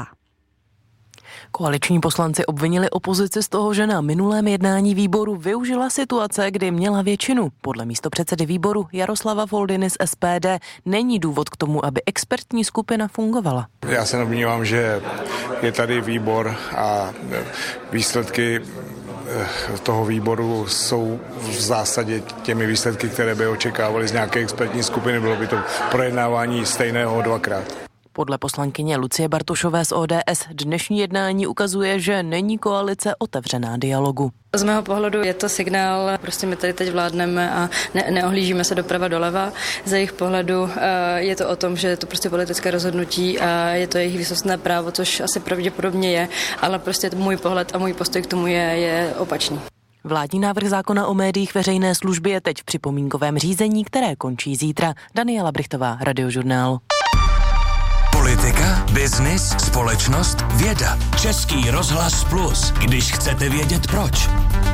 Koaliční poslanci obvinili opozici z toho, že na minulém jednání výboru využila situace, kdy měla většinu. Podle místopředsedy výboru Jaroslava Foldyny z SPD není důvod k tomu, aby expertní skupina fungovala. Já se domnívám, že je tady výbor a výsledky toho výboru jsou v zásadě těmi výsledky, které by očekávali z nějaké expertní skupiny. Bylo by to projednávání stejného dvakrát. Podle poslankyně Lucie Bartošové z ODS dnešní jednání ukazuje, že není koalice otevřená dialogu. Z mého pohledu je to signál, prostě my tady teď vládneme a neohlížíme se doprava doleva. Z jejich pohledu je to o tom, že je to prostě politické rozhodnutí a je to jejich výsostné právo, což asi pravděpodobně je, ale prostě můj pohled a můj postoj k tomu je opačný. Vládní návrh zákona o médiích veřejné služby je teď v připomínkovém řízení, které končí zítra. Daniela Brichtová, Radiožurnál. Politika, biznis, společnost, věda. Český rozhlas Plus, když chcete vědět proč.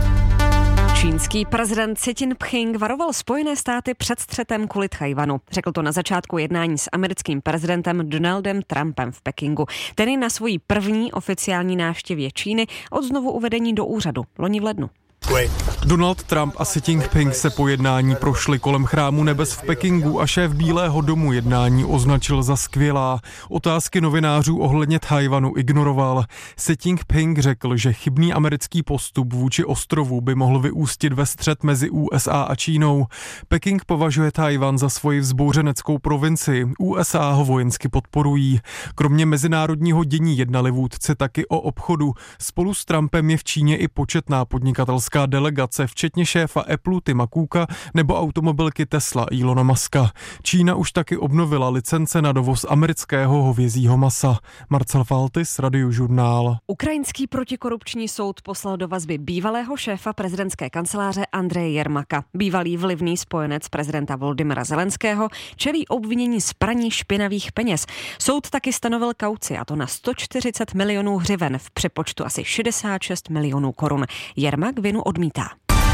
Čínský prezident Xi Jinping varoval Spojené státy před střetem kvůli Tchaj-wanu. Řekl to na začátku jednání s americkým prezidentem Donaldem Trumpem v Pekingu. Ten je na svojí první oficiální návštěvě Číny od znovu uvedení do úřadu loni v lednu. Donald Trump a Xi Jinping se po jednání prošli kolem chrámu nebes v Pekingu a šéf Bílého domu jednání označil za skvělá. Otázky novinářů ohledně Tchaj-wanu ignoroval. Xi Jinping řekl, že chybný americký postup vůči ostrovu by mohl vyústit ve střet mezi USA a Čínou. Peking považuje Tchaj-wan za svoji vzbouřeneckou provincii. USA ho vojensky podporují. Kromě mezinárodního dění jednali vůdci taky o obchodu. Spolu s Trumpem je v Číně i početná podnikatelská delegace, včetně šéfa Apple Tima Cooka nebo automobilky Tesla Elona Muska. Čína už taky obnovila licence na dovoz amerického hovězího masa. Marcel Faltis, Radiožurnál. Ukrajinský protikorupční soud poslal do vazby bývalého šéfa prezidentské kanceláře Andreje Jermaka. Bývalý vlivný spojenec prezidenta Volodymyra Zelenského čelí obvinění z praní špinavých peněz. Soud taky stanovil kauci, a to na 140 milionů hřiven v přepočtu asi 66 milionů korun. Jermak vinu odmítá.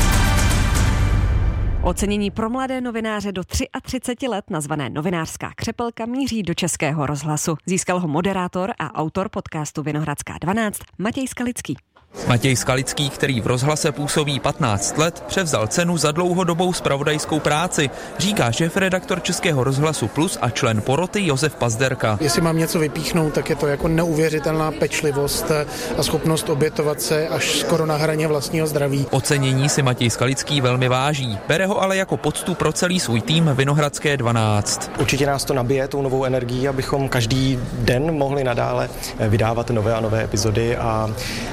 Ocenění pro mladé novináře do 33 let nazvané Novinářská křepelka míří do Českého rozhlasu. Získal ho moderátor a autor podcastu Vinohradská 12 Matěj Skalický. Matěj Skalický, který v rozhlase působí 15 let, převzal cenu za dlouhodobou zpravodajskou práci, říká šéfredaktor Českého rozhlasu Plus a člen poroty Josef Pazderka. Jestli mám něco vypíchnout, tak je to jako neuvěřitelná pečlivost a schopnost obětovat se až skoro na hraně vlastního zdraví. Ocenění si Matěj Skalický velmi váží, bere ho ale jako poctu pro celý svůj tým Vinohradské 12. Určitě nás to nabije tou novou energií, abychom každý den mohli nadále vydávat nové a nové epizody a těšit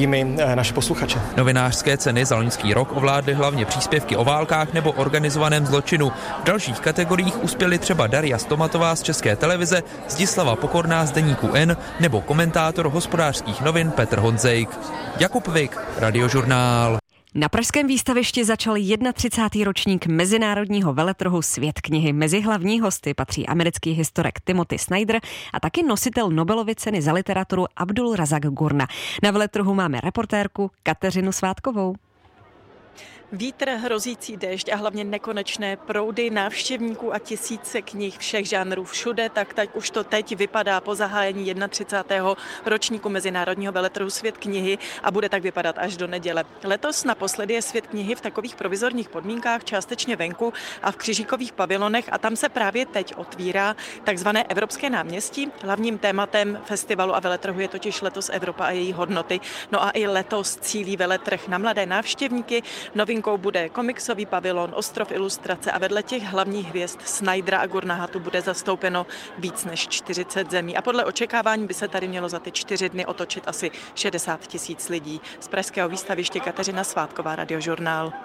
příjmy naše posluchače. Novinářské ceny za loňský rok ovládly hlavně příspěvky o válkách nebo organizovaném zločinu. V dalších kategoriích uspěly třeba Daria Stomatová z České televize, Zdislava Pokorná z deníku N nebo komentátor Hospodářských novin Petr Honzejk. Jakub Vik, Radiožurnál. Na pražském výstavišti začal 31. ročník mezinárodního veletrhu Svět knihy. Mezi hlavní hosty patří americký historik Timothy Snyder a taky nositel Nobelovy ceny za literaturu Abdul Razak Gurna. Na veletrhu máme reportérku Kateřinu Svátkovou. Vítr, hrozící déšť a hlavně nekonečné proudy návštěvníků a tisíce knih všech žánrů všude, tak už to teď vypadá po zahájení 31. ročníku mezinárodního veletrhu Svět knihy a bude tak vypadat až do neděle. Letos naposledy je Svět knihy v takových provizorních podmínkách, částečně venku a v křižíkových pavilonech a tam se právě teď otvírá takzvané Evropské náměstí. Hlavním tématem festivalu a veletrhu je totiž letos Evropa a její hodnoty. No a i letos cílí veletrh na mladé návštěvníky. Novinkou bude komiksový pavilon, ostrov ilustrace a vedle těch hlavních hvězd Snydera a Gurnaha tu bude zastoupeno víc než 40 zemí. A podle očekávání by se tady mělo za ty 4 dny otočit asi 60 000 lidí. Z pražského výstaviště Kateřina Svátková, Radiožurnál.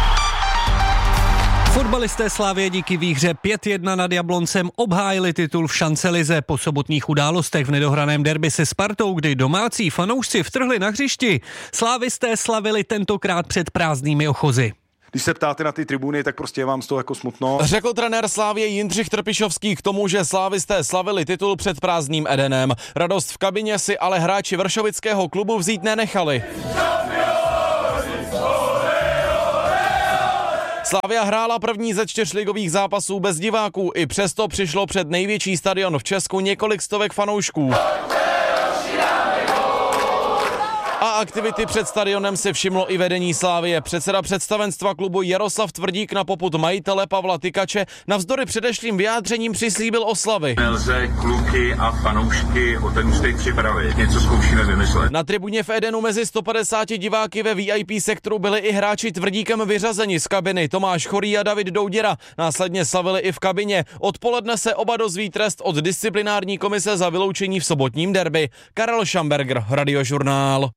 Fotbalisté Slavie díky výhře 5-1 nad Jabloncem obhájili titul v Šancelize. Po sobotních událostech v nedohraném derby se Spartou, kdy domácí fanoušci vtrhli na hřišti, slávisté slavili tentokrát před prázdnými ochozy. Když se ptáte na ty tribuny, tak prostě je vám z toho jako smutno. Řekl trenér Slávie Jindřich Trpišovský k tomu, že slávisté slavili titul před prázdným Edenem. Radost v kabině si ale hráči vršovického klubu vzít nenechali. Slavia hrála první ze 4 ligových zápasů bez diváků, i přesto přišlo před největší stadion v Česku několik stovek fanoušků. A aktivity před stadionem si všimlo i vedení Slávie. Předseda představenstva klubu Jaroslav Tvrdík na popud majitele Pavla Tykače navzdory předešlým vyjádřením přislíbil oslavy. Nelze kluky a fanoušky o ten úspěch připravit. Něco zkoušíme vymyslet. Na tribuně v Edenu mezi 150 diváky ve VIP sektoru byli i hráči Tvrdíkem vyřazeni z kabiny. Tomáš Chorý a David Douděra následně slavili i v kabině. Odpoledne se oba dozví trest od disciplinární komise za vyloučení v sobotním derby. Karel Schamberger, Radiožurnál.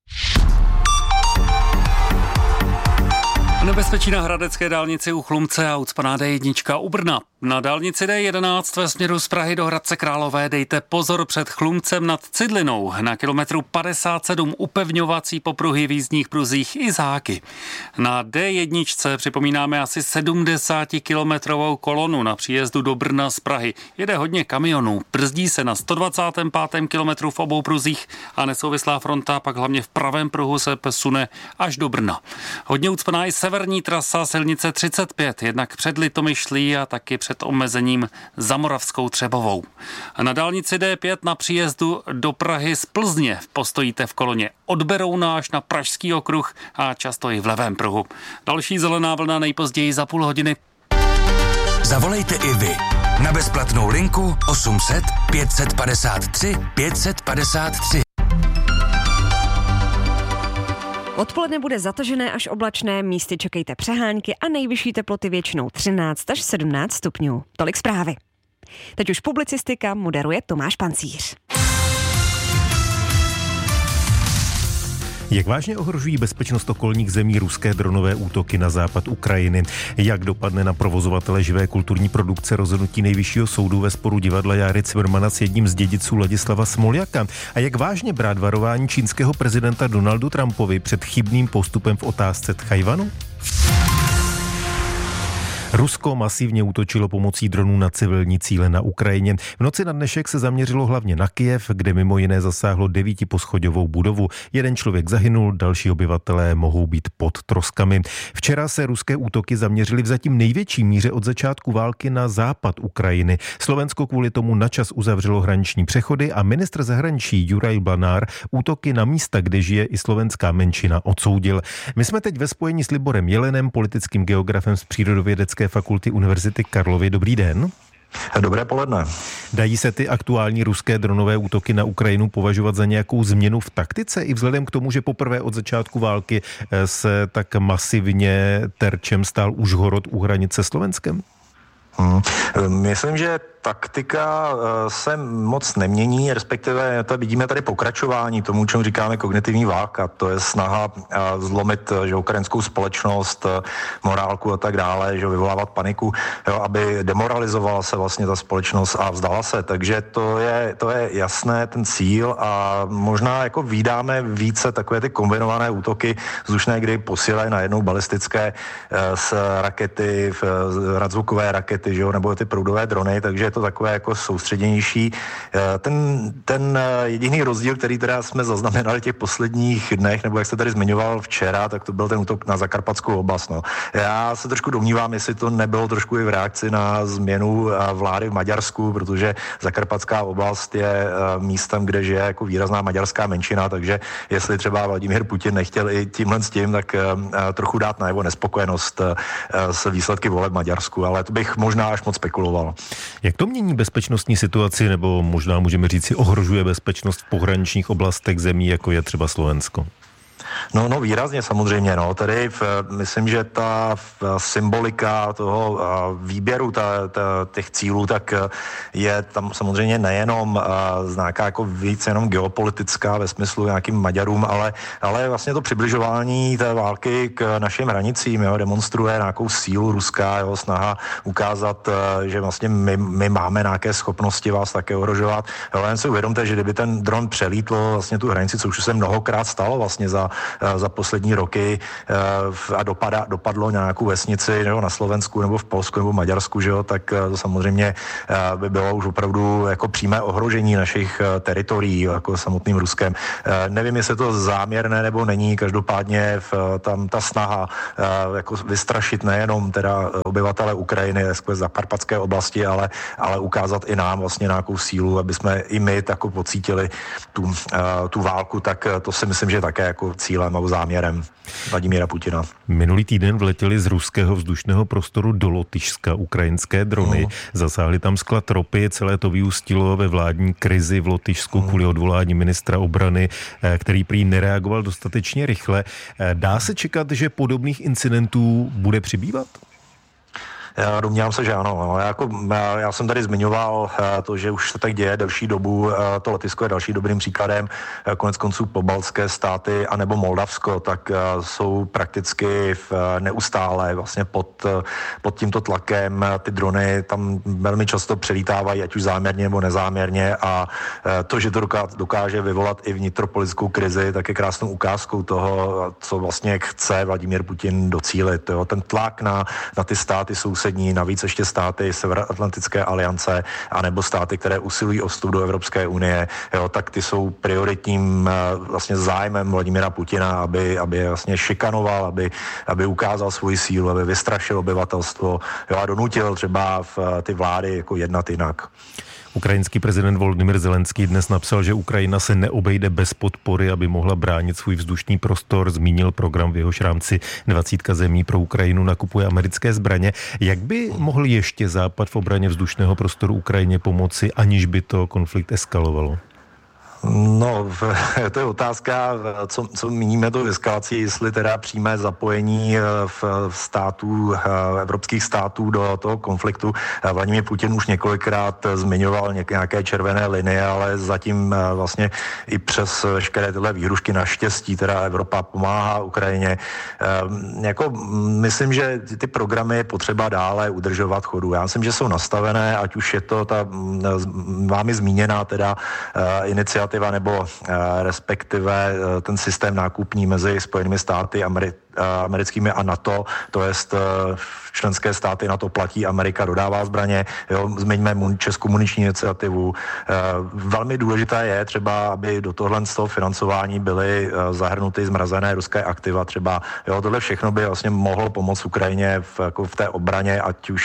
Nebezpečí na hradecké dálnici u Chlumce a ucpaná D1 u Brna. Na dálnici D11 ve směru z Prahy do Hradce Králové dejte pozor před Chlumcem nad Cidlinou. Na kilometru 57 upevňovací popruhy v jízdních pruzích i záky. Na D1 připomínáme asi 70-kilometrovou kolonu na příjezdu do Brna z Prahy. Jede hodně kamionů, brzdí se na 125. kilometru v obou pruzích a nesouvislá fronta pak hlavně v pravém pruhu se sune až do Brna. Hodně ucpaná i severní trasa silnice 35, jednak před Litomyšlí a taky před omezením za Moravskou Třebovou. A na dálnici D5 na příjezdu do Prahy z Plzně postojíte v koloně od Berouna až na Pražský okruh a často i v levém pruhu. Další zelená vlna nejpozději za půl hodiny. Zavolejte i vy na bezplatnou linku 800 553 553. Odpoledne bude zatažené až oblačné, místy čekejte přehánky a nejvyšší teploty většinou 13 až 17 stupňů. Tolik zprávy. Teď už publicistika moderuje Tomáš Pancíř. Jak vážně ohrožují bezpečnost okolních zemí ruské dronové útoky na západ Ukrajiny? Jak dopadne na provozovatele živé kulturní produkce rozhodnutí Nejvyššího soudu ve sporu divadla Járy Cimrmana s jedním z dědiců Ladislava Smoljaka? A jak vážně brát varování čínského prezidenta Donaldu Trumpovi před chybným postupem v otázce Tchajwanu? Rusko masivně útočilo pomocí dronů na civilní cíle na Ukrajině. V noci na dnešek se zaměřilo hlavně na Kyjev, kde mimo jiné zasáhlo 9poschodovou budovu. Jeden člověk zahynul, další obyvatelé mohou být pod troskami. Včera se ruské útoky zaměřily v zatím největší míře od začátku války na západ Ukrajiny. Slovensko kvůli tomu načas uzavřelo hraniční přechody a ministr zahraničí Juraj Blanár útoky na místa, kde žije i slovenská menšina, odsoudil. My jsme teď ve spojení s Liborem Jelenem, politickým geografem z Přírodovědecké fakulty Univerzity Karlovy. Dobrý den. Dobré poledne. Dají se ty aktuální ruské dronové útoky na Ukrajinu považovat za nějakou změnu v taktice i vzhledem k tomu, že poprvé od začátku války se tak masivně terčem stál Užhorod u hranice s Slovenskem? Myslím, že taktika se moc nemění, respektive to vidíme tady pokračování tomu, čemu říkáme kognitivní válka. To je snaha zlomit ukrajinskou společnost, morálku a tak dále, že vyvolávat paniku, aby demoralizovala se vlastně ta společnost a vzdala se. Takže to je jasné, ten cíl, a možná jako vídáme více takové ty kombinované útoky vzdušné, kdy posílají najednou balistické rakety, radzvukové rakety, že jo, nebo ty proudové drony, takže je to takové jako soustředěnější. Ten jediný rozdíl, který teda jsme zaznamenali těch posledních dnech, nebo jak jste tady zmiňoval včera, tak to byl ten útok na Zakarpatskou oblast. No. Já se trošku domnívám, jestli to nebylo trošku i v reakci na změnu vlády v Maďarsku, protože Zakarpatská oblast je místem, kde žije jako výrazná maďarská menšina, takže jestli třeba Vladimír Putin nechtěl i tímhle s tím, tak trochu dát najevo nespokojenost s výsledky voleb v Maďarsku, ale to bych možná až moc spekuloval. Jak to mění bezpečnostní situaci, nebo možná můžeme říct si ohrožuje bezpečnost v pohraničních oblastech zemí, jako je třeba Slovensko? No výrazně samozřejmě, no. Tady myslím, že ta symbolika toho výběru těch cílů, tak je tam samozřejmě nejenom nějaká jako víc jenom geopolitická ve smyslu nějakým Maďarům, ale vlastně to přibližování té války k našim hranicím, jo, demonstruje nějakou sílu ruská, jo, snaha ukázat, že vlastně my máme nějaké schopnosti vás také ohrožovat. Ale jen si uvědomte, že kdyby ten dron přelítl vlastně tu hranici, co už se mnohokrát stalo vlastně za poslední roky a dopadlo nějakou vesnici, nebo na Slovensku, nebo v Polsku, nebo v Maďarsku, že jo, tak to samozřejmě by bylo už opravdu jako přímé ohrožení našich teritorií jako samotným Ruskem. Nevím, jestli to záměrné nebo není, každopádně tam ta snaha jako vystrašit nejenom teda obyvatele Ukrajiny, z Zakarpatské oblasti, ale ukázat i nám vlastně nějakou sílu, aby jsme i my tako pocítili tu válku, tak to si myslím, že je také jako cílem a záměrem Vladimíra Putina. Minulý týden vletěli z ruského vzdušného prostoru do Lotyšska ukrajinské drony. Zasáhli tam sklad ropy, celé to vyústilo ve vládní krizi v Lotyšsku kvůli odvolání ministra obrany, který prý nereagoval dostatečně rychle. Dá se čekat, že podobných incidentů bude přibývat? Já domnívám se, že ano. Já jsem tady zmiňoval to, že už se tak děje delší dobu. To Lotyšsko je další dobrým příkladem. Konec konců pobaltské státy anebo Moldavsko, tak jsou prakticky neustále vlastně pod tímto tlakem. Ty drony tam velmi často přelítávají, ať už záměrně nebo nezáměrně, a to, že to dokáže vyvolat i vnitropolitickou krizi, tak je krásnou ukázkou toho, co vlastně chce Vladimír Putin docílit. Jo. Ten tlak na ty státy sousední, navíc ještě státy Severoatlantické aliance, anebo státy, které usilují o vstup do Evropské unie, jo, tak ty jsou prioritním vlastně zájmem Vladimíra Putina, aby je vlastně šikanoval, aby ukázal svoji sílu, aby vystrašil obyvatelstvo, jo, a donutil třeba ty vlády jako jednat jinak. Ukrajinský prezident Volodymyr Zelenský dnes napsal, že Ukrajina se neobejde bez podpory, aby mohla bránit svůj vzdušný prostor. Zmínil program, v jehož rámci 20 zemí pro Ukrajinu nakupuje americké zbraně. Jak by mohl ještě Západ v obraně vzdušného prostoru Ukrajině pomoci, aniž by to konflikt eskalovalo? No, to je otázka, co míníme to eskalací, jestli teda přímé zapojení v států, evropských států do toho konfliktu. Vladimír Putin už několikrát zmiňoval nějaké červené linie, ale zatím vlastně i přes veškeré tyhle výhrušky naštěstí teda Evropa pomáhá Ukrajině. Jako myslím, že ty programy je potřeba dále udržovat chodu. Já myslím, že jsou nastavené, ať už je to ta vámi zmíněná teda iniciativa nebo respektive ten systém nákupní mezi Spojenými státy americkými a NATO, to jest členské státy NATO platí, Amerika dodává zbraně, jo, zmiňme Českou muniční iniciativu. Velmi důležité je třeba, aby do tohle z toho financování byly zahrnuty zmrazené ruské aktiva třeba. Jo, tohle všechno by vlastně mohlo pomoct Ukrajině v té obraně,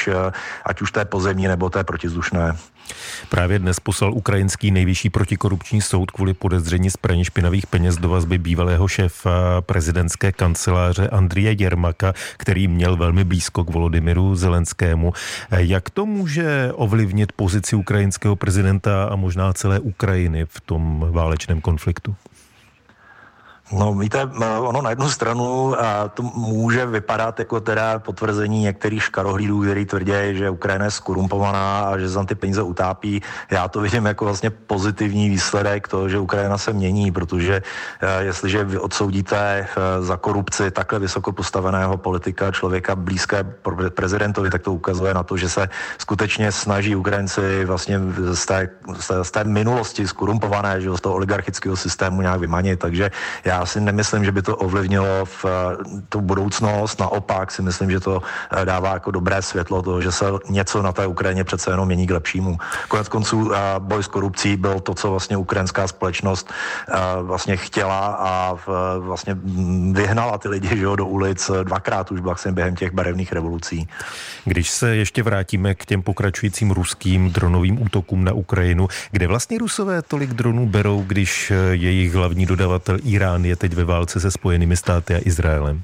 ať už té pozemní nebo té protizdušné. Právě dnes poslal ukrajinský nejvyšší protikorupční soud kvůli podezření z praní špinavých peněz do vazby bývalého šéfa prezidentské kanceláře Andrije Jermaka, který měl velmi blízko k Volodymyru Zelenskému. Jak to může ovlivnit pozici ukrajinského prezidenta a možná celé Ukrajiny v tom válečném konfliktu? No víte, ono na jednu stranu to může vypadat jako teda potvrzení některých škarohlídů, který tvrdí, že Ukrajina je skorumpovaná a že za ty peníze utápí. Já to vidím jako vlastně pozitivní výsledek toho, že Ukrajina se mění, protože jestliže vy odsoudíte za korupci takhle vysoko postaveného politika, člověka blízké prezidentovi, tak to ukazuje na to, že se skutečně snaží Ukrajinci vlastně z té minulosti skorumpované, že z toho oligarchického systému nějak vymanit, takže já si nemyslím, že by to ovlivnilo v tu budoucnost, naopak si myslím, že to dává jako dobré světlo toho, že se něco na té Ukrajině přece jenom mění k lepšímu. Konec konců boj s korupcí byl to, co vlastně ukrajinská společnost vlastně chtěla a vlastně vyhnala ty lidi, že jo, do ulic dvakrát už vlastně během těch barevných revolucí. Když se ještě vrátíme k těm pokračujícím ruským dronovým útokům na Ukrajinu, kde vlastně Rusové tolik dronů berou, když jejich hlavní dodavatel Irán je teď ve válce se Spojenými státy a Izraelem?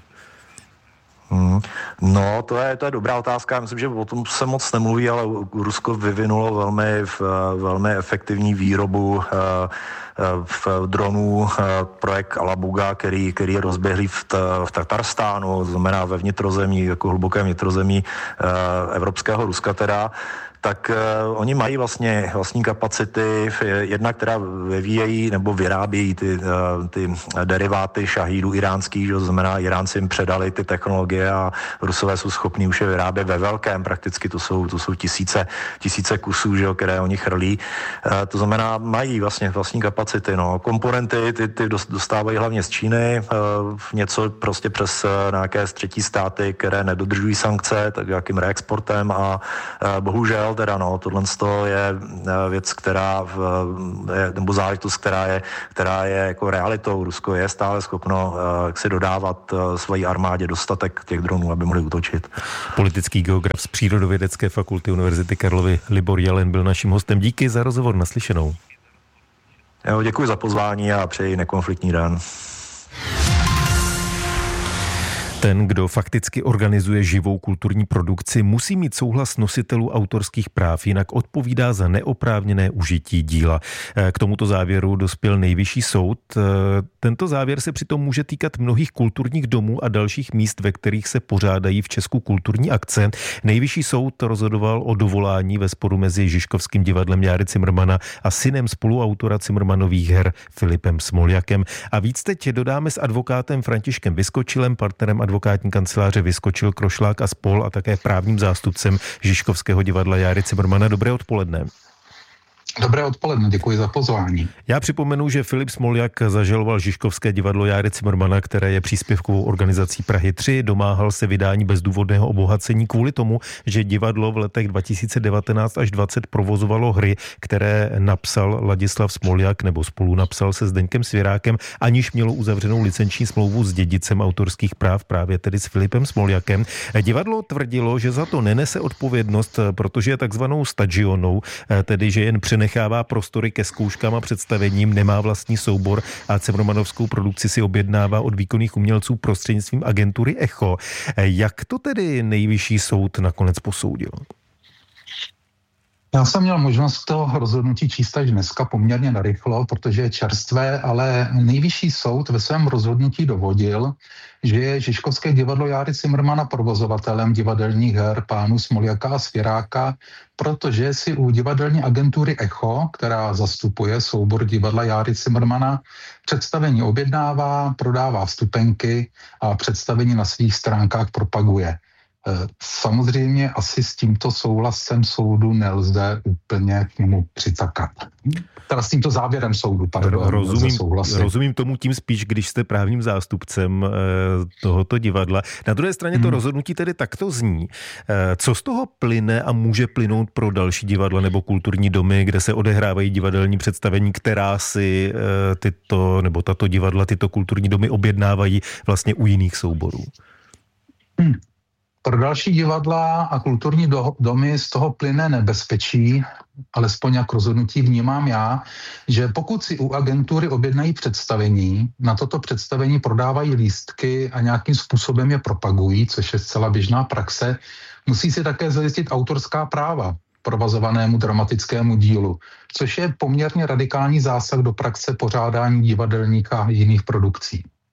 No, to je dobrá otázka. Myslím, že o tom se moc nemluví, ale Rusko vyvinulo velmi efektivní výrobu v dronů projekt Alabuga, který je rozběhlý v Tatarstánu, to znamená ve vnitrozemí, jako hlubokém vnitrozemí evropského Ruska teda, tak oni mají vlastně vlastní kapacity, jedna, která vyvíjejí nebo vyrábějí ty deriváty šahídů iránských, to znamená, Iránci jim předali ty technologie a Rusové jsou schopní už je vyrábět ve velkém, prakticky to jsou tisíce kusů, že jo, které oni chrlí. To znamená, mají vlastně vlastní kapacity. No. Komponenty ty dostávají hlavně z Číny, něco prostě přes nějaké třetí státy, které nedodržují sankce, tak jakým reexportem a bohužel teda no, tohle je věc, nebo záležitost, která je jako realitou. Rusko je stále schopno si dodávat svojí armádě dostatek těch dronů, aby mohli útočit. Politický geograf z Přírodovědecké fakulty Univerzity Karlovy Libor Jelen byl naším hostem. Díky za rozhovor, naslyšenou. Jo, děkuji za pozvání a přeji nekonfliktní den. Ten, kdo fakticky organizuje živou kulturní produkci, musí mít souhlas nositelů autorských práv, jinak odpovídá za neoprávněné užití díla. K tomuto závěru dospěl Nejvyšší soud. Tento závěr se přitom může týkat mnohých kulturních domů a dalších míst, ve kterých se pořádají v Česku kulturní akce. Nejvyšší soud rozhodoval o dovolání ve sporu mezi Žižkovským divadlem Járy Cimrmana a synem spoluautora Cimrmanových her Filipem Smoljakem. A víc teď dodáme s advokátem Františkem Vyskočilem, partnerem advokátní kanceláře Vyskočil, Krošlák a spol a také právním zástupcem Žižkovského divadla Járy Cimrmana. Dobré odpoledne. Dobré odpoledne, děkuji za pozvání. Já připomenu, že Filip Smoljak zažaloval Žižkovské divadlo Járy Cimrmana, které je příspěvkovou organizací Prahy 3. Domáhal se vydání bezdůvodného obohacení kvůli tomu, že divadlo v letech 2019 až 2020 provozovalo hry, které napsal Ladislav Smoljak nebo spolu napsal se Zdeňkem Svěrákem, aniž mělo uzavřenou licenční smlouvu s dědicem autorských práv, právě tedy s Filipem Smoljakem. Divadlo tvrdilo, že za to nenese odpovědnost, protože je takzvanou stagionou, tedy že jen nechává prostory ke zkouškám a představením, nemá vlastní soubor a cimrmanovskou produkci si objednává od výkonných umělců prostřednictvím agentury Echo. Jak to tedy Nejvyšší soud nakonec posoudil? Já jsem měl možnost to rozhodnutí číst až dneska poměrně narychlo, protože je čerstvé, ale Nejvyšší soud ve svém rozhodnutí dovodil, že je Žižkovské divadlo Járy Cimrmana provozovatelem divadelních her pánů Smoljaka a Svěráka, protože si u divadelní agentury Echo, která zastupuje soubor divadla Járy Cimrmana, představení objednává, prodává vstupenky a představení na svých stránkách propaguje. Samozřejmě asi s tímto souhlasem soudu nelze úplně k němu přicakat. Teda s tímto závěrem soudu, Rozumím tomu tím spíš, když jste právním zástupcem tohoto divadla. Na druhé straně to rozhodnutí tedy takto zní. Co z toho plyne a může plynout pro další divadla nebo kulturní domy, kde se odehrávají divadelní představení, která si tato divadla, tyto kulturní domy objednávají vlastně u jiných souborů? Pro další divadla a kulturní domy z toho plyne nebezpečí, alespoň jak rozhodnutí vnímám já, že pokud si u agentury objednají představení, na toto představení prodávají lístky a nějakým způsobem je propagují, což je zcela běžná praxe, musí si také zajistit autorská práva provozovanému dramatickému dílu, což je poměrně radikální zásah do praxe pořádání divadelních a jiných produkcí.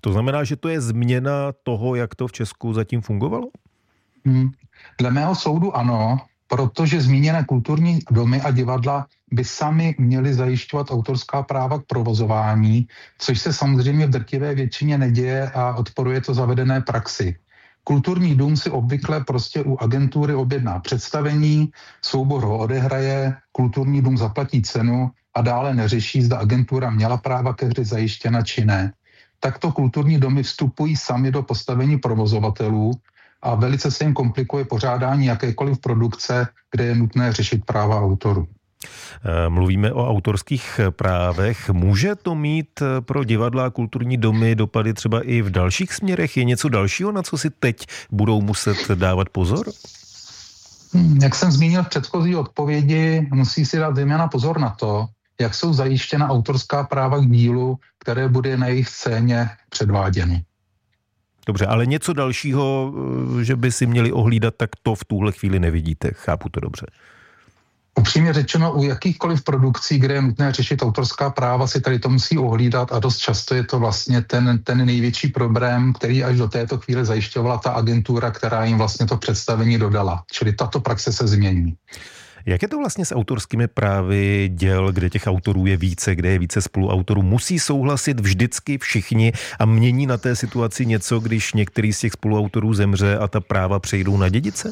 To znamená, že to je změna toho, jak to v Česku zatím fungovalo? Dle mého soudu ano, protože zmíněné kulturní domy a divadla by sami měli zajišťovat autorská práva k provozování, což se samozřejmě v drtivé většině neděje a odporuje to zavedené praxi. Kulturní dům si obvykle prostě u agentury objedná představení, soubor ho odehraje, kulturní dům zaplatí cenu a dále neřeší, zda agentura měla práva ke hře zajištěna či ne. Takto kulturní domy vstupují sami do postavení provozovatelů a velice se jim komplikuje pořádání jakékoliv produkce, kde je nutné řešit práva autorů. Mluvíme o autorských právech. Může to mít pro divadla a kulturní domy dopady třeba i v dalších směrech? Je něco dalšího, na co si teď budou muset dávat pozor? Jak jsem zmínil v předchozí odpovědi, musí si dát zejména pozor na to, jak jsou zajištěna autorská práva k dílu, které bude na jejich scéně předváděny. Dobře, ale něco dalšího, že by si měli ohlídat, tak to v tuhle chvíli nevidíte. Chápu to dobře. Upřímně řečeno, u jakýchkoliv produkcí, kde je nutné řešit autorská práva, si tady to musí ohlídat a dost často je to vlastně ten největší problém, který až do této chvíle zajišťovala ta agentura, která jim vlastně to představení dodala. Čili tato praxe se změní. Jak je to vlastně s autorskými právy děl, kde těch autorů je více, kde je více spoluautorů? Musí souhlasit vždycky všichni a mění na té situaci něco, když některý z těch spoluautorů zemře a ta práva přejdou na dědice?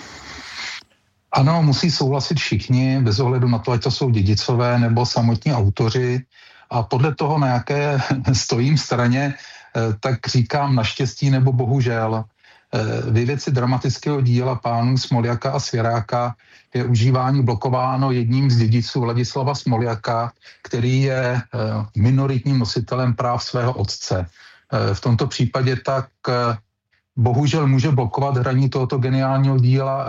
Ano, musí souhlasit všichni, bez ohledu na to, ať to jsou dědicové nebo samotní autoři. A podle toho, na jaké stojím straně, tak říkám naštěstí nebo bohužel. Ve věci dramatického díla pánů Smoljaka a Svěráka je užívání blokováno jedním z dědiců Ladislava Smoljaka, který je minoritním nositelem práv svého otce. V tomto případě tak bohužel může blokovat hraní tohoto geniálního díla